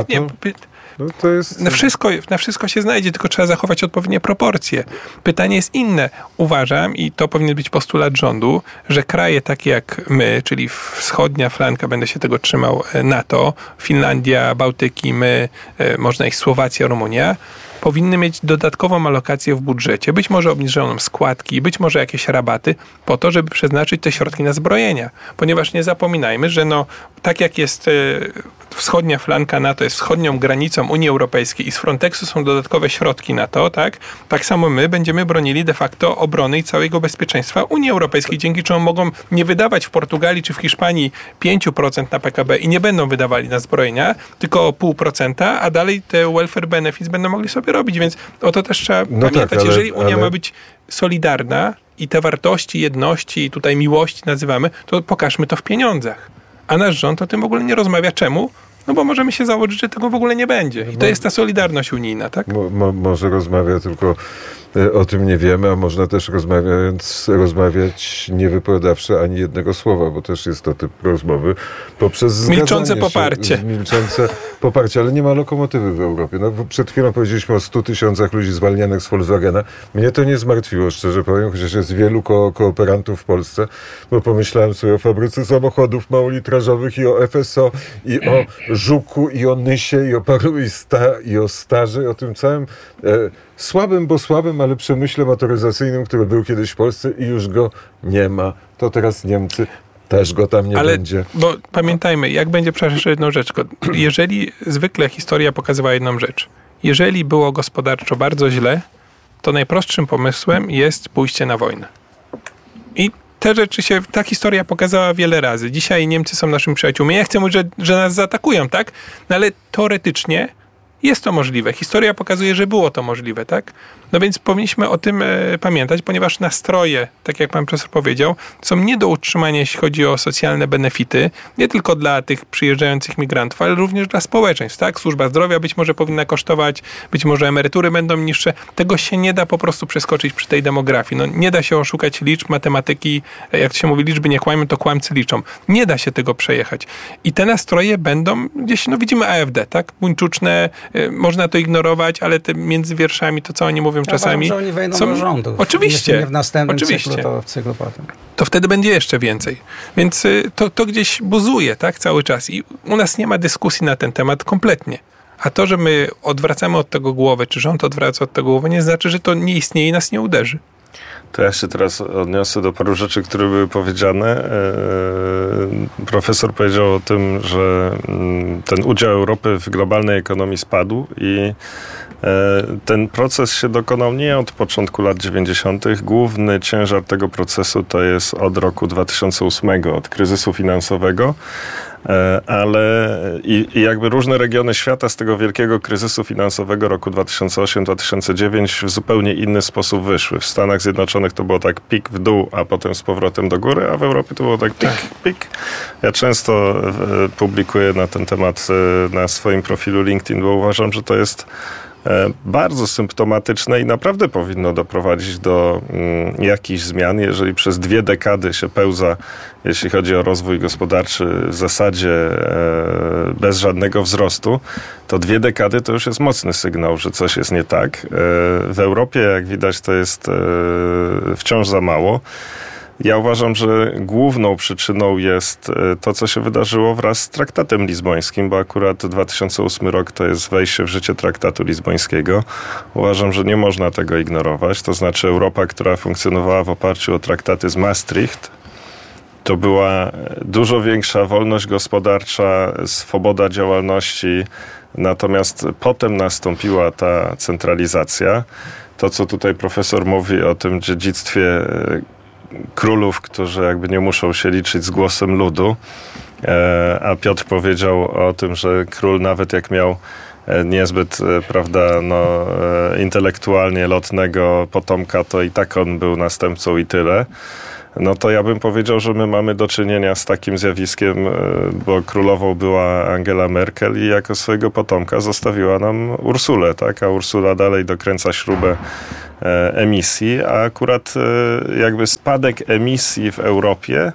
no to jest... Na wszystko się znajdzie, tylko trzeba zachować odpowiednie proporcje. Pytanie jest inne. Uważam, i to powinien być postulat rządu, że kraje takie jak my, czyli wschodnia flanka, będę się tego trzymał, NATO, Finlandia, Bałtyki, my, można ich Słowacja, Rumunia, powinny mieć dodatkową alokację w budżecie, być może obniżoną składki, być może jakieś rabaty, po to, żeby przeznaczyć te środki na zbrojenia. Ponieważ nie zapominajmy, że tak jak jest wschodnia flanka NATO, jest wschodnią granicą Unii Europejskiej i z Frontexu są dodatkowe środki na to, tak samo my będziemy bronili de facto obrony i całego bezpieczeństwa Unii Europejskiej, dzięki czemu mogą nie wydawać w Portugalii czy w Hiszpanii 5% na PKB i nie będą wydawali na zbrojenia, tylko o 0,5%, a dalej te welfare benefits będą mogli sobie robić, więc o to też trzeba pamiętać. Jeżeli Unia ma być solidarna i te wartości jedności i tutaj miłości nazywamy, to pokażmy to w pieniądzach. A nasz rząd o tym w ogóle nie rozmawia. Czemu? No bo możemy się założyć, że tego w ogóle nie będzie. I to jest ta solidarność unijna, tak? Może rozmawia, tylko o tym nie wiemy, a można też rozmawiać nie wypowiadawszy ani jednego słowa, bo też jest to typ rozmowy poprzez milczące poparcie. Milczące poparcie, ale nie ma lokomotywy w Europie. No, przed chwilą powiedzieliśmy o 100 000 ludzi zwalnianych z Volkswagena. Mnie to nie zmartwiło, szczerze powiem, chociaż jest wielu kooperantów w Polsce, bo pomyślałem sobie o fabryce samochodów małolitrażowych i o FSO, i o Żuku, i o Nysie, i o Paru, i o Starze, i o tym całym słabym, ale przemyśle motoryzacyjnym, który był kiedyś w Polsce i już go nie ma. To teraz Niemcy też go tam nie będzie. Bo pamiętajmy, jak będzie przecież jedną rzecz. Jeżeli zwykle historia pokazywała jedną rzecz. Jeżeli było gospodarczo bardzo źle, to najprostszym pomysłem jest pójście na wojnę. I te rzeczy ta historia pokazała wiele razy. Dzisiaj Niemcy są naszymi przyjaciółmi. Ja chcę mówić, że nas zaatakują, tak? No ale teoretycznie jest to możliwe. Historia pokazuje, że było to możliwe, tak? No więc powinniśmy o tym pamiętać, ponieważ nastroje, tak jak pan profesor powiedział, są nie do utrzymania, jeśli chodzi o socjalne benefity, nie tylko dla tych przyjeżdżających migrantów, ale również dla społeczeństw, tak? Służba zdrowia być może powinna kosztować, być może emerytury będą niższe. Tego się nie da po prostu przeskoczyć przy tej demografii. No, nie da się oszukać liczb, matematyki, jak to się mówi, liczby nie kłamią, to kłamcy liczą. Nie da się tego przejechać. I te nastroje będą gdzieś, widzimy AfD, tak? Buńczuczne, można to ignorować, ale te między wierszami, to co oni mówią czasami... Uważam, że oni wejdą do rządu. Oczywiście. Nie w następnym cyklu, to w cyklu potem. To wtedy będzie jeszcze więcej. Więc to gdzieś buzuje, tak? Cały czas. I u nas nie ma dyskusji na ten temat kompletnie. A to, że my odwracamy od tego głowę, czy rząd odwraca od tego głowę, nie znaczy, że to nie istnieje i nas nie uderzy. To ja się teraz odniosę do paru rzeczy, które były powiedziane. Profesor powiedział o tym, że ten udział Europy w globalnej ekonomii spadł i ten proces się dokonał nie od początku lat 90. Główny ciężar tego procesu to jest od roku 2008, od kryzysu finansowego. ale i jakby różne regiony świata z tego wielkiego kryzysu finansowego roku 2008-2009 w zupełnie inny sposób wyszły. W Stanach Zjednoczonych to było tak pik w dół, a potem z powrotem do góry, a w Europie to było tak pik. Ja często publikuję na ten temat na swoim profilu LinkedIn, bo uważam, że to jest bardzo symptomatyczne i naprawdę powinno doprowadzić do jakichś zmian, jeżeli przez 2 dekady się pełza, jeśli chodzi o rozwój gospodarczy, w zasadzie bez żadnego wzrostu, to 2 dekady to już jest mocny sygnał, że coś jest nie tak. W Europie, jak widać, to jest wciąż za mało. Ja uważam, że główną przyczyną jest to, co się wydarzyło wraz z traktatem lizbońskim, bo akurat 2008 rok to jest wejście w życie traktatu lizbońskiego. Uważam, że nie można tego ignorować. To znaczy Europa, która funkcjonowała w oparciu o traktaty z Maastricht, to była dużo większa wolność gospodarcza, swoboda działalności, natomiast potem nastąpiła ta centralizacja. To, co tutaj profesor mówi o tym dziedzictwie królów, którzy jakby nie muszą się liczyć z głosem ludu, a Piotr powiedział o tym, że król nawet jak miał niezbyt, intelektualnie lotnego potomka, to i tak on był następcą i tyle. No to ja bym powiedział, że my mamy do czynienia z takim zjawiskiem, bo królową była Angela Merkel i jako swojego potomka zostawiła nam Ursulę, tak? A Ursula dalej dokręca śrubę emisji, a akurat jakby spadek emisji w Europie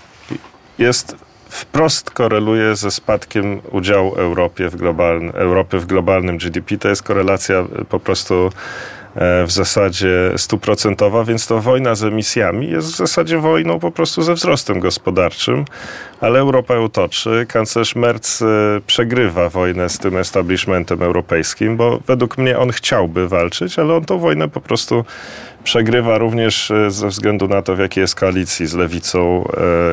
wprost koreluje ze spadkiem udziału Europy w globalnym GDP. To jest korelacja po prostu w zasadzie 100%, więc to wojna z emisjami jest w zasadzie wojną po prostu ze wzrostem gospodarczym, ale Europa ją toczy. Kanclerz Merz przegrywa wojnę z tym establishmentem europejskim, bo według mnie on chciałby walczyć, ale on tą wojnę po prostu przegrywa również ze względu na to, w jakiej jest koalicji z lewicą,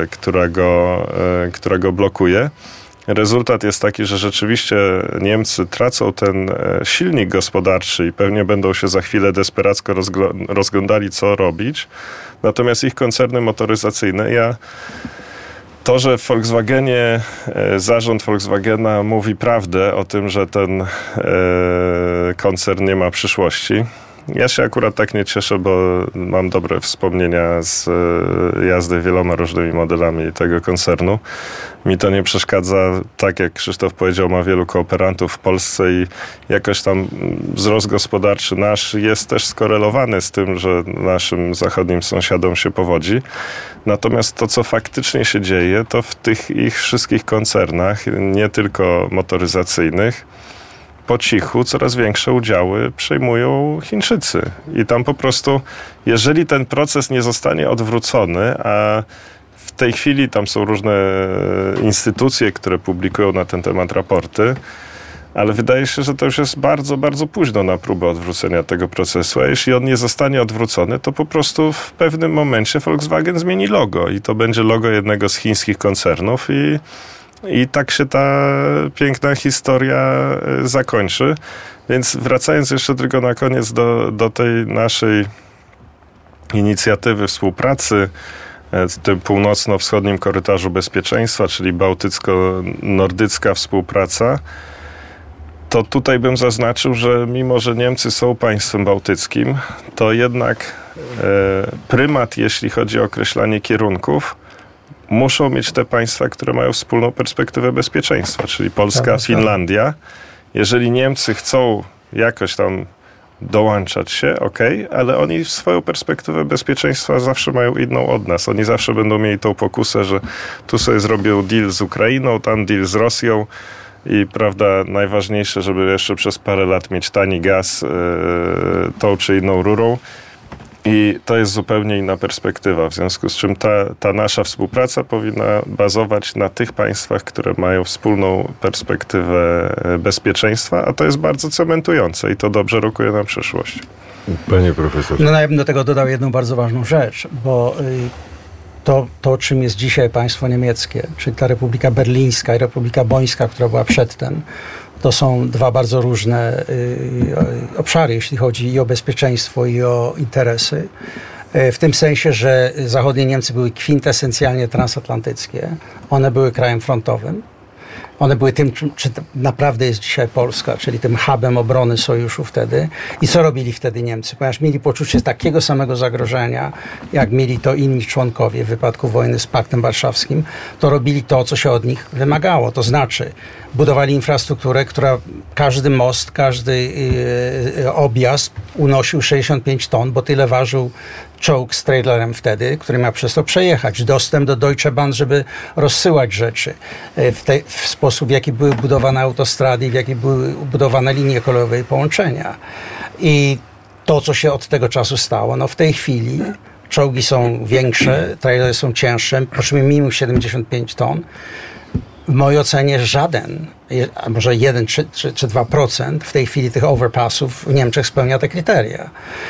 która go blokuje. Rezultat jest taki, że rzeczywiście Niemcy tracą ten silnik gospodarczy i pewnie będą się za chwilę desperacko rozglądali, co robić. Natomiast ich koncerny motoryzacyjne, to, że w Volkswagenie zarząd Volkswagena mówi prawdę o tym, że ten koncern nie ma przyszłości. Ja się akurat tak nie cieszę, bo mam dobre wspomnienia z jazdy wieloma różnymi modelami tego koncernu. Mi to nie przeszkadza, tak jak Krzysztof powiedział, ma wielu kooperantów w Polsce i jakoś tam wzrost gospodarczy nasz jest też skorelowany z tym, że naszym zachodnim sąsiadom się powodzi. Natomiast to, co faktycznie się dzieje, to w tych ich wszystkich koncernach, nie tylko motoryzacyjnych, po cichu coraz większe udziały przejmują Chińczycy. I tam po prostu, jeżeli ten proces nie zostanie odwrócony, a w tej chwili tam są różne instytucje, które publikują na ten temat raporty, ale wydaje się, że to już jest bardzo, bardzo późno na próbę odwrócenia tego procesu. A jeśli on nie zostanie odwrócony, to po prostu w pewnym momencie Volkswagen zmieni logo i to będzie logo jednego z chińskich koncernów i tak się ta piękna historia zakończy. Więc wracając jeszcze tylko na koniec do tej naszej inicjatywy współpracy w tym północno-wschodnim korytarzu bezpieczeństwa, czyli bałtycko-nordycka współpraca, to tutaj bym zaznaczył, że mimo, że Niemcy są państwem bałtyckim, to jednak prymat, jeśli chodzi o określanie kierunków, muszą mieć te państwa, które mają wspólną perspektywę bezpieczeństwa, czyli Polska, Finlandia. Jeżeli Niemcy chcą jakoś tam dołączać się, ale oni swoją perspektywę bezpieczeństwa zawsze mają inną od nas. Oni zawsze będą mieli tą pokusę, że tu sobie zrobią deal z Ukrainą, tam deal z Rosją i najważniejsze, żeby jeszcze przez parę lat mieć tani gaz tą czy inną rurą. I to jest zupełnie inna perspektywa, w związku z czym ta nasza współpraca powinna bazować na tych państwach, które mają wspólną perspektywę bezpieczeństwa, a to jest bardzo cementujące i to dobrze rokuje na przyszłość. Panie profesorze. No ja bym do tego dodał jedną bardzo ważną rzecz, bo to czym jest dzisiaj państwo niemieckie, czyli ta Republika Berlińska i Republika Bońska, która była przedtem, to są dwa bardzo różne obszary, jeśli chodzi i o bezpieczeństwo, i o interesy. w tym sensie, że zachodnie Niemcy były kwintesencjalnie transatlantyckie. One były krajem frontowym. One były tym, czy naprawdę jest dzisiaj Polska, czyli tym hubem obrony sojuszu wtedy. I co robili wtedy Niemcy? Ponieważ mieli poczucie takiego samego zagrożenia, jak mieli to inni członkowie w wypadku wojny z Paktem Warszawskim, to robili to, co się od nich wymagało. To znaczy budowali infrastrukturę, która każdy most, każdy objazd unosił 65 ton, bo tyle ważył czołg z trailerem wtedy, który miał przez to przejechać. Dostęp do Deutsche Bahn, żeby rozsyłać rzeczy. W sposób, w jaki były budowane autostrady, w jaki były budowane linie kolejowe i połączenia. I to, co się od tego czasu stało, no w tej chwili czołgi są większe, trailery są cięższe, potrzebujemy minimum 75 ton. W mojej ocenie żaden, a może 1 czy 2% w tej chwili tych overpassów w Niemczech spełnia te kryteria.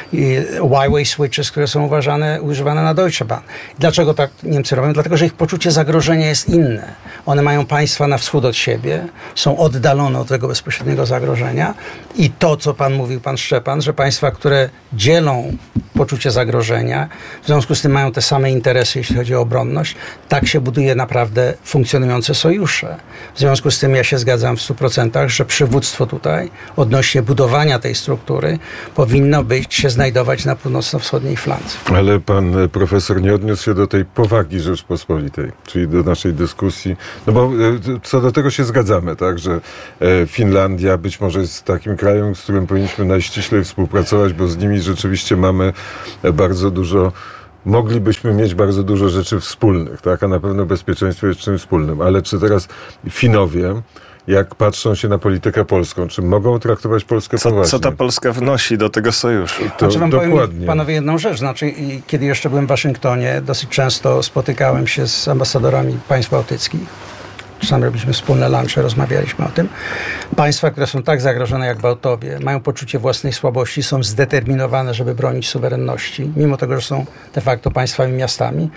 Y-way switches, które są używane na Deutsche Bahn. Dlaczego tak Niemcy robią? Dlatego, że ich poczucie zagrożenia jest inne. One mają państwa na wschód od siebie, są oddalone od tego bezpośredniego zagrożenia i to, co mówił pan Szczepan, że państwa, które dzielą poczucie zagrożenia, w związku z tym mają te same interesy, jeśli chodzi o obronność, tak się buduje naprawdę funkcjonujące sojusze. W związku z tym ja się zgadzam w 100%, że przywództwo tutaj odnośnie budowania tej struktury powinno się znajdować na północno-wschodniej flance. Ale pan profesor nie odniósł się do tej powagi Rzeczpospolitej, czyli do naszej dyskusji, no bo co do tego się zgadzamy, tak, że Finlandia być może jest takim krajem, z którym powinniśmy najściślej współpracować, bo z nimi rzeczywiście mamy bardzo dużo, moglibyśmy mieć bardzo dużo rzeczy wspólnych, tak? A na pewno bezpieczeństwo jest czymś wspólnym. Ale czy teraz Finowie, jak patrzą się na politykę polską, czy mogą traktować Polskę poważnie? Co ta Polska wnosi do tego sojuszu? Znaczy wam powiem, panowie, jedną rzecz. Znaczy, kiedy jeszcze byłem w Waszyngtonie, dosyć często spotykałem się z ambasadorami państw bałtyckich. Czasami robiliśmy wspólne lunche, rozmawialiśmy o tym. Państwa, które są tak zagrożone jak Bałtowie, mają poczucie własnej słabości, są zdeterminowane, żeby bronić suwerenności, mimo tego, że są de facto państwami miastami,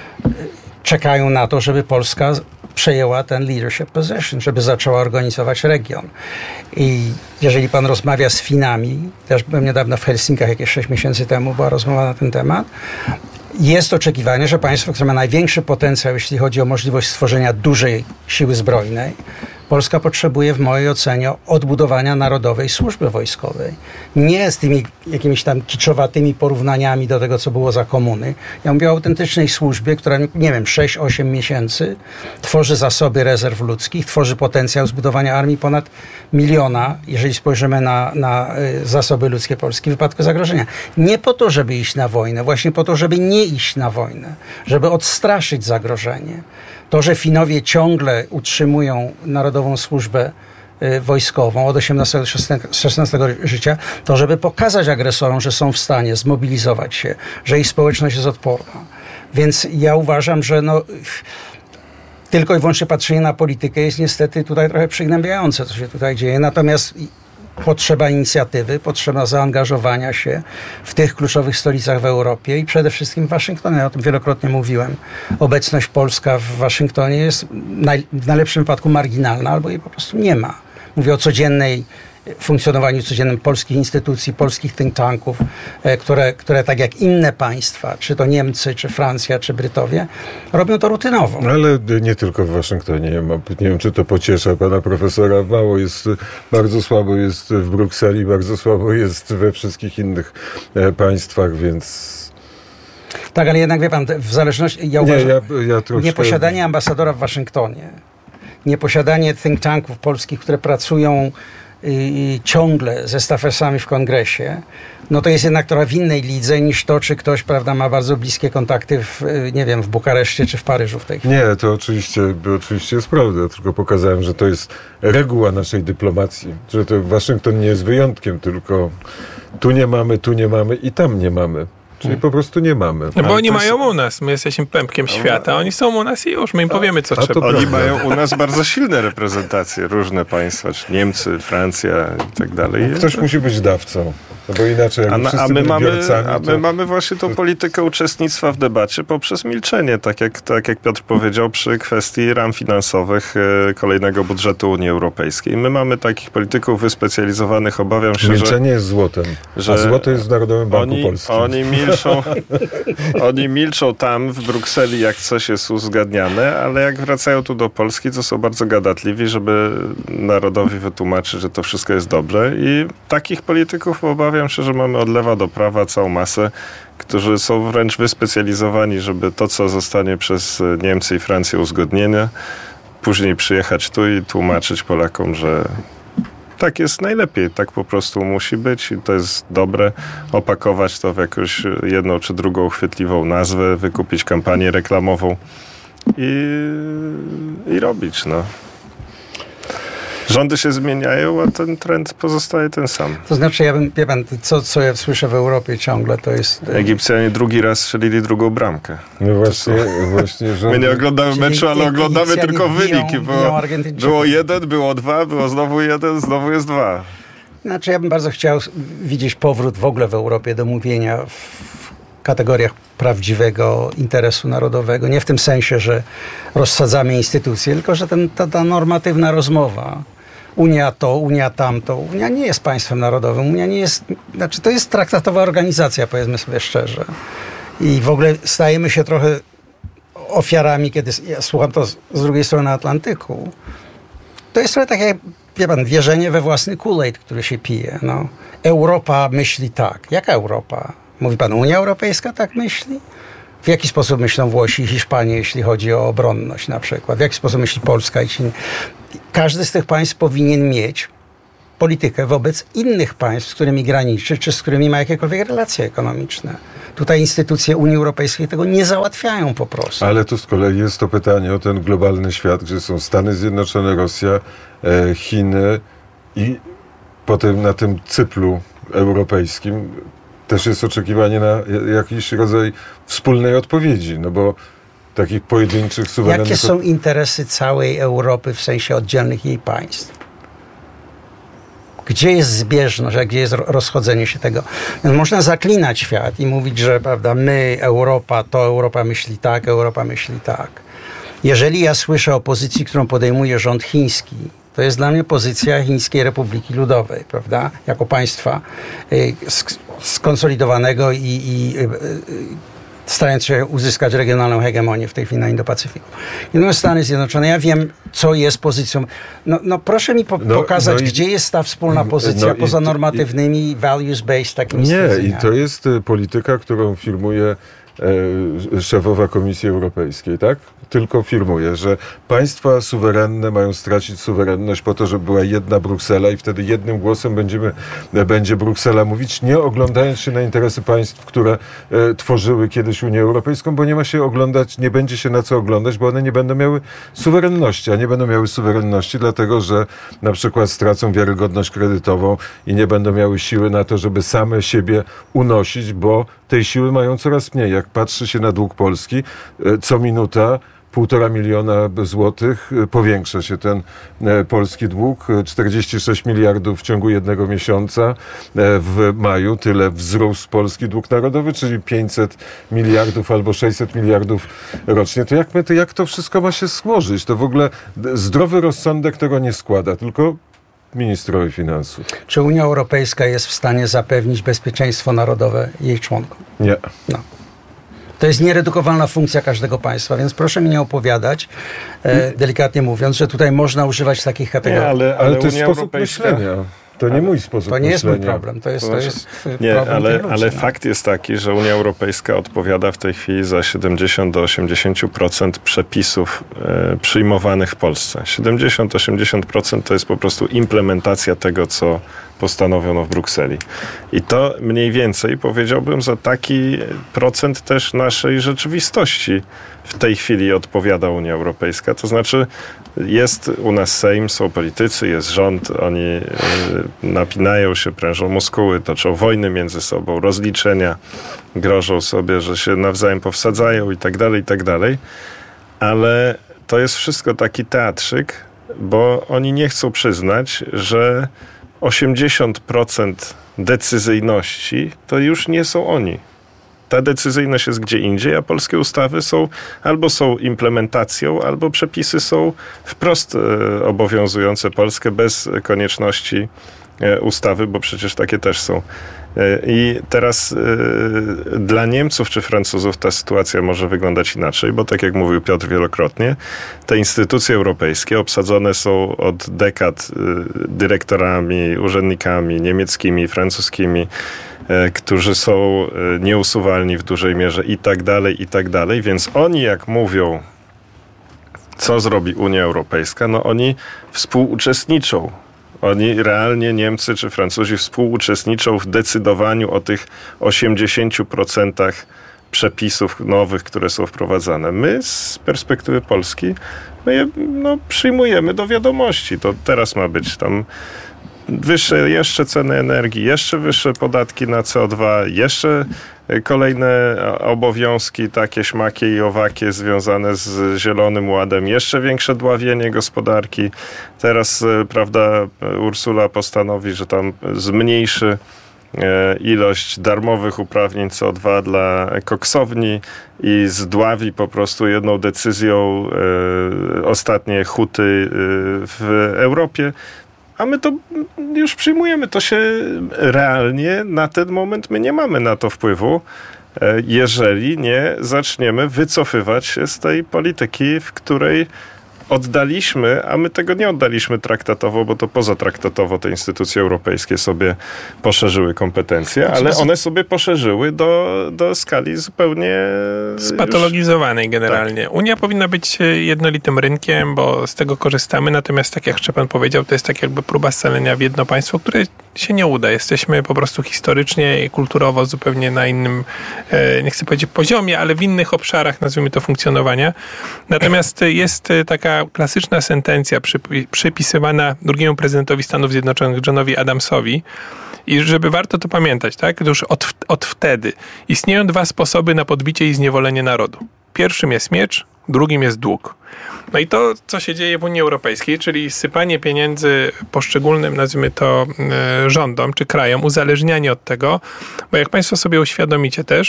czekają na to, żeby Polska przejęła ten leadership position, żeby zaczęła organizować region. I jeżeli pan rozmawia z Finami, też byłem niedawno w Helsinkach, jakieś 6 miesięcy temu była rozmowa na ten temat, jest oczekiwanie, że państwo, które ma największy potencjał, jeśli chodzi o możliwość stworzenia dużej siły zbrojnej, Polska potrzebuje w mojej ocenie odbudowania narodowej służby wojskowej. Nie z tymi jakimiś tam kiczowatymi porównaniami do tego, co było za komuny. Ja mówię o autentycznej służbie, która, nie wiem, 6-8 miesięcy tworzy zasoby rezerw ludzkich, tworzy potencjał zbudowania armii ponad 1 miliona, jeżeli spojrzymy na zasoby ludzkie Polski w wypadku zagrożenia. Nie po to, żeby iść na wojnę, właśnie po to, żeby nie iść na wojnę, żeby odstraszyć zagrożenie. To, że Finowie ciągle utrzymują Narodową Służbę wojskową od 18 do 16 życia, to żeby pokazać agresorom, że są w stanie zmobilizować się, że ich społeczność jest odporna. Więc ja uważam, że tylko i wyłącznie patrzenie na politykę jest niestety tutaj trochę przygnębiające, co się tutaj dzieje. Natomiast potrzeba inicjatywy, potrzeba zaangażowania się w tych kluczowych stolicach w Europie i przede wszystkim w Waszyngtonie. Ja o tym wielokrotnie mówiłem. Obecność polska w Waszyngtonie jest w najlepszym wypadku marginalna, albo jej po prostu nie ma. Mówię o funkcjonowaniu codziennym polskich instytucji, polskich think tanków, które tak jak inne państwa, czy to Niemcy, czy Francja, czy Brytowie, robią to rutynowo. Ale nie tylko w Waszyngtonie. Nie wiem, czy to pociesza pana profesora. Bardzo słabo jest w Brukseli, bardzo słabo jest we wszystkich innych państwach, więc... Tak, ale jednak wie pan, w zależności... Ja uważam, nieposiadanie ambasadora w Waszyngtonie, nieposiadanie think tanków polskich, które pracują ciągle ze stafersami w kongresie, no to jest jednak trochę w innej lidze niż to, czy ktoś, prawda, ma bardzo bliskie kontakty w Bukareszcie czy w Paryżu w tej chwili. Nie, to oczywiście jest prawda, tylko pokazałem, że to jest reguła naszej dyplomacji, że to Waszyngton nie jest wyjątkiem, tylko tu nie mamy i tam nie mamy. Czyli po prostu nie mamy. No bo oni mają u nas. My jesteśmy pępkiem świata. Oni są u nas i już. My im powiemy, co trzeba. Oni mają u nas bardzo silne reprezentacje. Różne państwa, czy Niemcy, Francja i tak dalej. Ktoś musi być dawcą. No bo inaczej, jak a my mamy właśnie tą politykę uczestnictwa w debacie poprzez milczenie, tak jak Piotr powiedział, przy kwestii ram finansowych kolejnego budżetu Unii Europejskiej. My mamy takich polityków wyspecjalizowanych, obawiam się, milczenie jest złotem, a złoto jest w Narodowym Banku Polskim. Oni milczą tam w Brukseli, jak coś jest uzgadniane, ale jak wracają tu do Polski, to są bardzo gadatliwi, żeby narodowi wytłumaczyć, że to wszystko jest dobre i takich polityków obawiam się, że mamy od lewa do prawa całą masę, którzy są wręcz wyspecjalizowani, żeby to, co zostanie przez Niemcy i Francję uzgodnione, później przyjechać tu i tłumaczyć Polakom, że tak jest najlepiej, tak po prostu musi być i to jest dobre, opakować to w jakąś jedną czy drugą chwytliwą nazwę, wykupić kampanię reklamową i robić, no. Rządy się zmieniają, a ten trend pozostaje ten sam. To znaczy, co ja słyszę w Europie ciągle, to jest... Egipcjanie drugi raz strzelili drugą bramkę. No właśnie rządy... My nie oglądamy meczu, ale oglądamy tylko wyniki. Było 1, było 2, było znowu 1, znowu jest 2. Znaczy, ja bym bardzo chciał widzieć powrót w ogóle w Europie do mówienia w kategoriach prawdziwego interesu narodowego. Nie w tym sensie, że rozsadzamy instytucje, tylko że ta normatywna rozmowa. Unia to, Unia tamto. Unia nie jest państwem narodowym. Unia nie jest... Znaczy, to jest traktatowa organizacja, powiedzmy sobie szczerze. I w ogóle stajemy się trochę ofiarami, kiedy ja słucham to z drugiej strony Atlantyku. To jest trochę takie, wierzenie we własny Kool-Aid, który się pije. No. Europa myśli tak. Jaka Europa? Mówi pan, Unia Europejska tak myśli? W jaki sposób myślą Włosi i Hiszpanie, jeśli chodzi o obronność na przykład? W jaki sposób myśli Polska? Każdy z tych państw powinien mieć politykę wobec innych państw, z którymi graniczy, czy z którymi ma jakiekolwiek relacje ekonomiczne. Tutaj instytucje Unii Europejskiej tego nie załatwiają po prostu. Ale tu z kolei jest to pytanie o ten globalny świat, gdzie są Stany Zjednoczone, Rosja, Chiny i potem na tym cyplu europejskim też jest oczekiwanie na jakiś rodzaj wspólnej odpowiedzi, no bo takich pojedynczych, suwerennych... Jakie są interesy całej Europy w sensie oddzielnych jej państw? Gdzie jest zbieżność, a gdzie jest rozchodzenie się tego? Więc można zaklinać świat i mówić, że prawda, my, Europa, to Europa myśli tak, Europa myśli tak. Jeżeli ja słyszę o pozycji, którą podejmuje rząd chiński, to jest dla mnie pozycja Chińskiej Republiki Ludowej, prawda? Jako państwa skonsolidowanego i starając się uzyskać regionalną hegemonię w tej chwili na Indo-Pacyfiku. I Stany Zjednoczone, ja wiem, co jest pozycją. No proszę mi pokazać, gdzie jest ta wspólna pozycja poza normatywnymi, values-based takimi stwierdzeniami. Nie, i to jest polityka, którą firmuje szefowa Komisji Europejskiej, tak? Tylko firmuje, że państwa suwerenne mają stracić suwerenność po to, żeby była jedna Bruksela i wtedy jednym głosem będzie Bruksela mówić, nie oglądając się na interesy państw, które tworzyły kiedyś Unię Europejską, bo nie ma się oglądać, nie będzie się na co oglądać, bo one nie będą miały suwerenności, a nie będą miały suwerenności dlatego, że na przykład stracą wiarygodność kredytową i nie będą miały siły na to, żeby same siebie unosić, bo tej siły mają coraz mniej. Jak patrzy się na dług Polski, co minuta 1,5 miliona złotych powiększa się ten polski dług. 46 miliardów w ciągu jednego miesiąca. W maju tyle wzrósł polski dług narodowy, czyli 500 miliardów albo 600 miliardów rocznie. To jak to wszystko ma się złożyć? To w ogóle zdrowy rozsądek tego nie składa, tylko ministrowie finansów. Czy Unia Europejska jest w stanie zapewnić bezpieczeństwo narodowe jej członkom? Nie. No. To jest nieredukowalna funkcja każdego państwa, więc proszę mi nie opowiadać, delikatnie mówiąc, że tutaj można używać takich kategorii. Nie, ale to jest sposób myślenia. To nie mój sposób myślenia. To nie jest mój problem. To jest nie, problem ale fakt jest taki, że Unia Europejska odpowiada w tej chwili za 70 do 80% przepisów przyjmowanych w Polsce. 70-80% to jest po prostu implementacja tego, co postanowiono w Brukseli. I to mniej więcej, powiedziałbym, za taki procent też naszej rzeczywistości w tej chwili odpowiada Unia Europejska. To znaczy jest u nas Sejm, są politycy, jest rząd, oni napinają się, prężą muskuły, toczą wojny między sobą, rozliczenia, grożą sobie, że się nawzajem powsadzają i tak dalej, ale to jest wszystko taki teatrzyk, bo oni nie chcą przyznać, że 80% decyzyjności to już nie są oni. Ta decyzyjność jest gdzie indziej, a polskie ustawy albo są implementacją, albo przepisy są wprost obowiązujące Polskę bez konieczności ustawy, bo przecież takie też są. I teraz dla Niemców czy Francuzów ta sytuacja może wyglądać inaczej, bo tak jak mówił Piotr wielokrotnie, te instytucje europejskie obsadzone są od dekad dyrektorami, urzędnikami niemieckimi, francuskimi, którzy są nieusuwalni w dużej mierze i tak dalej, więc oni jak mówią, co zrobi Unia Europejska, no oni współuczestniczą. Oni realnie, Niemcy czy Francuzi, współuczestniczą w decydowaniu o tych 80% przepisów nowych, które są wprowadzane. My z perspektywy Polski, my je przyjmujemy do wiadomości. To teraz ma być tam wyższe jeszcze ceny energii, jeszcze wyższe podatki na CO2, jeszcze kolejne obowiązki takie śmakie i owakie związane z Zielonym Ładem, jeszcze większe dławienie gospodarki. Teraz, prawda, Ursula postanowi, że tam zmniejszy ilość darmowych uprawnień CO2 dla koksowni i zdławi po prostu jedną decyzją ostatnie huty w Europie. A my to już przyjmujemy. To się realnie na ten moment my nie mamy na to wpływu, jeżeli nie zaczniemy wycofywać się z tej polityki, w której oddaliśmy, a my tego nie oddaliśmy traktatowo, bo to pozatraktatowo te instytucje europejskie sobie poszerzyły kompetencje, ale one sobie poszerzyły do skali zupełnie spatologizowanej generalnie. Tak. Unia powinna być jednolitym rynkiem, bo z tego korzystamy, natomiast tak jak Szczepan powiedział, to jest tak jakby próba scalenia w jedno państwo, które się nie uda. Jesteśmy po prostu historycznie i kulturowo zupełnie na innym, nie chcę powiedzieć poziomie, ale w innych obszarach, nazwijmy to, funkcjonowania. Natomiast jest taka klasyczna sentencja przypisywana drugiemu prezydentowi Stanów Zjednoczonych, Johnowi Adamsowi, i żeby warto to pamiętać, tak? Już od wtedy istnieją dwa sposoby na podbicie i zniewolenie narodu. Pierwszym jest miecz, drugim jest dług. No i to, co się dzieje w Unii Europejskiej, czyli sypanie pieniędzy poszczególnym, nazwijmy to, rządom czy krajom, uzależnianie od tego, bo jak Państwo sobie uświadomicie też,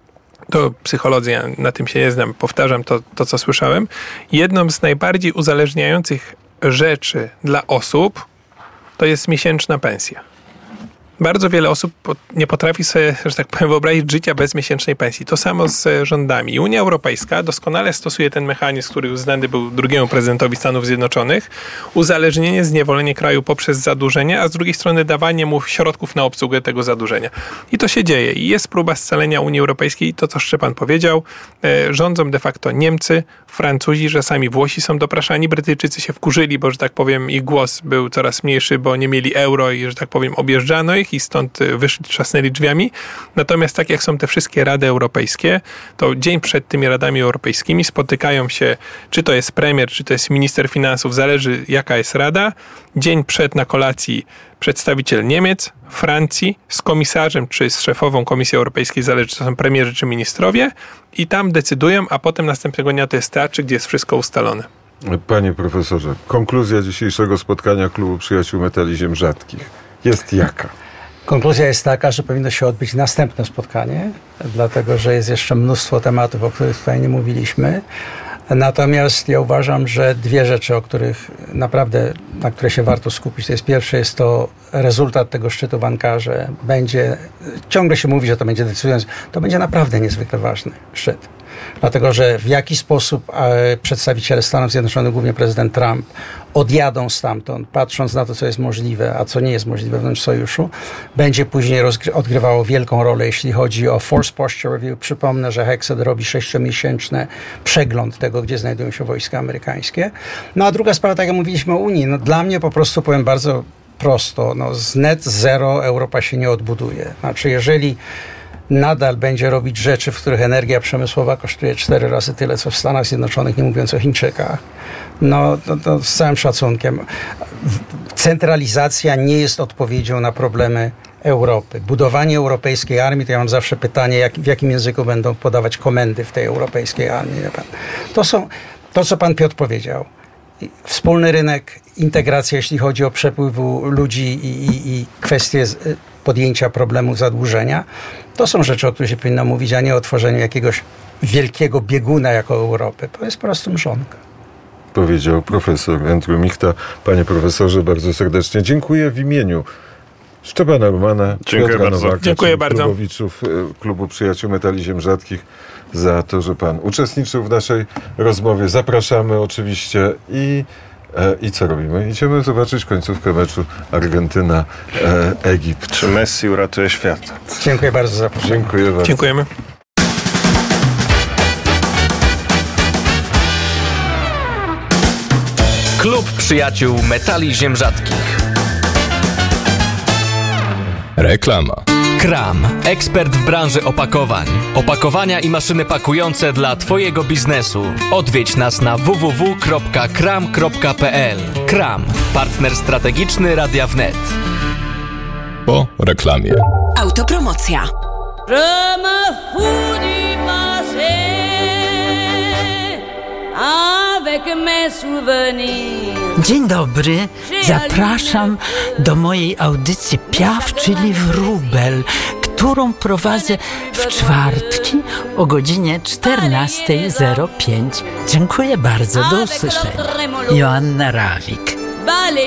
to psycholodzy, ja na tym się nie znam, powtarzam to, co słyszałem, jedną z najbardziej uzależniających rzeczy dla osób to jest miesięczna pensja. Bardzo wiele osób nie potrafi sobie, że tak powiem, wyobrazić życia bez miesięcznej pensji. To samo z rządami. I Unia Europejska doskonale stosuje ten mechanizm, który uznany był drugiemu prezydentowi Stanów Zjednoczonych, uzależnienie, zniewolenie kraju poprzez zadłużenie, a z drugiej strony dawanie mu środków na obsługę tego zadłużenia. I to się dzieje. I jest próba scalenia Unii Europejskiej. I to, co Szczepan powiedział, rządzą de facto Niemcy, Francuzi, czasami Włosi są dopraszani, Brytyjczycy się wkurzyli, bo, że tak powiem, ich głos był coraz mniejszy, bo nie mieli euro i, że tak powiem, objeżdżano ich i stąd wyszli, trzasnęli drzwiami. Natomiast tak jak są te wszystkie rady europejskie, to dzień przed tymi radami europejskimi spotykają się, czy to jest premier, czy to jest minister finansów, zależy jaka jest rada. Dzień przed na kolacji przedstawiciel Niemiec, Francji z komisarzem, czy z szefową Komisji Europejskiej, zależy czy to są premierzy, czy ministrowie i tam decydują, a potem następnego dnia to jest teatr, gdzie jest wszystko ustalone. Panie profesorze, konkluzja dzisiejszego spotkania Klubu Przyjaciół Metali Ziem Rzadkich jest jaka? Konkluzja jest taka, że powinno się odbyć następne spotkanie, dlatego że jest jeszcze mnóstwo tematów, o których tutaj nie mówiliśmy. Natomiast ja uważam, że dwie rzeczy, na które się warto skupić. To jest pierwsze, jest to rezultat tego szczytu w Ankarze. Ciągle się mówi, że to będzie decydujący. To będzie naprawdę niezwykle ważny szczyt. Dlatego, że w jaki sposób przedstawiciele Stanów Zjednoczonych, głównie prezydent Trump, odjadą stamtąd, patrząc na to, co jest możliwe, a co nie jest możliwe wewnątrz sojuszu, będzie później odgrywało wielką rolę, jeśli chodzi o Force Posture Review. Przypomnę, że Hexed robi 6-miesięczny przegląd tego, gdzie znajdują się wojska amerykańskie. No a druga sprawa, tak jak mówiliśmy o Unii, dla mnie po prostu, powiem bardzo prosto, z net zero Europa się nie odbuduje. Znaczy, jeżeli nadal będzie robić rzeczy, w których energia przemysłowa kosztuje 4 razy tyle, co w Stanach Zjednoczonych, nie mówiąc o Chińczykach. To z całym szacunkiem. Centralizacja nie jest odpowiedzią na problemy Europy. Budowanie europejskiej armii, to ja mam zawsze pytanie, w jakim języku będą podawać komendy w tej europejskiej armii. To, co pan Piotr powiedział. wspólny rynek, integracja, jeśli chodzi o przepływ ludzi i kwestie podjęcia problemu zadłużenia. To są rzeczy, o których się powinno mówić, a nie o tworzeniu jakiegoś wielkiego bieguna jako Europy. To jest po prostu mrzonka. Powiedział profesor Andrew Michta. Panie profesorze, bardzo serdecznie dziękuję w imieniu Szczepana Romana, Piotra Nowaka, dziękuję bardzo. Klubowiczów Klubu Przyjaciół Metali Ziem Rzadkich za to, że pan uczestniczył w naszej rozmowie. Zapraszamy oczywiście i co robimy? Idziemy zobaczyć końcówkę meczu Argentyna-Egipt. Czy Messi uratuje świat? Dziękuję bardzo za zaproszenie. Dziękuję bardzo. Dziękujemy. Klub Przyjaciół Metali Ziem Rzadkich. Reklama. Kram. Ekspert w branży opakowań. Opakowania i maszyny pakujące dla Twojego biznesu. Odwiedź nas na www.kram.pl. Kram. Partner strategiczny Radia Wnet. Po reklamie. Autopromocja. Dzień dobry, zapraszam do mojej audycji Piaf, czyli Wróbel, którą prowadzę w czwartki o godzinie 14:05. Dziękuję bardzo, do usłyszenia. Joanna Rawik.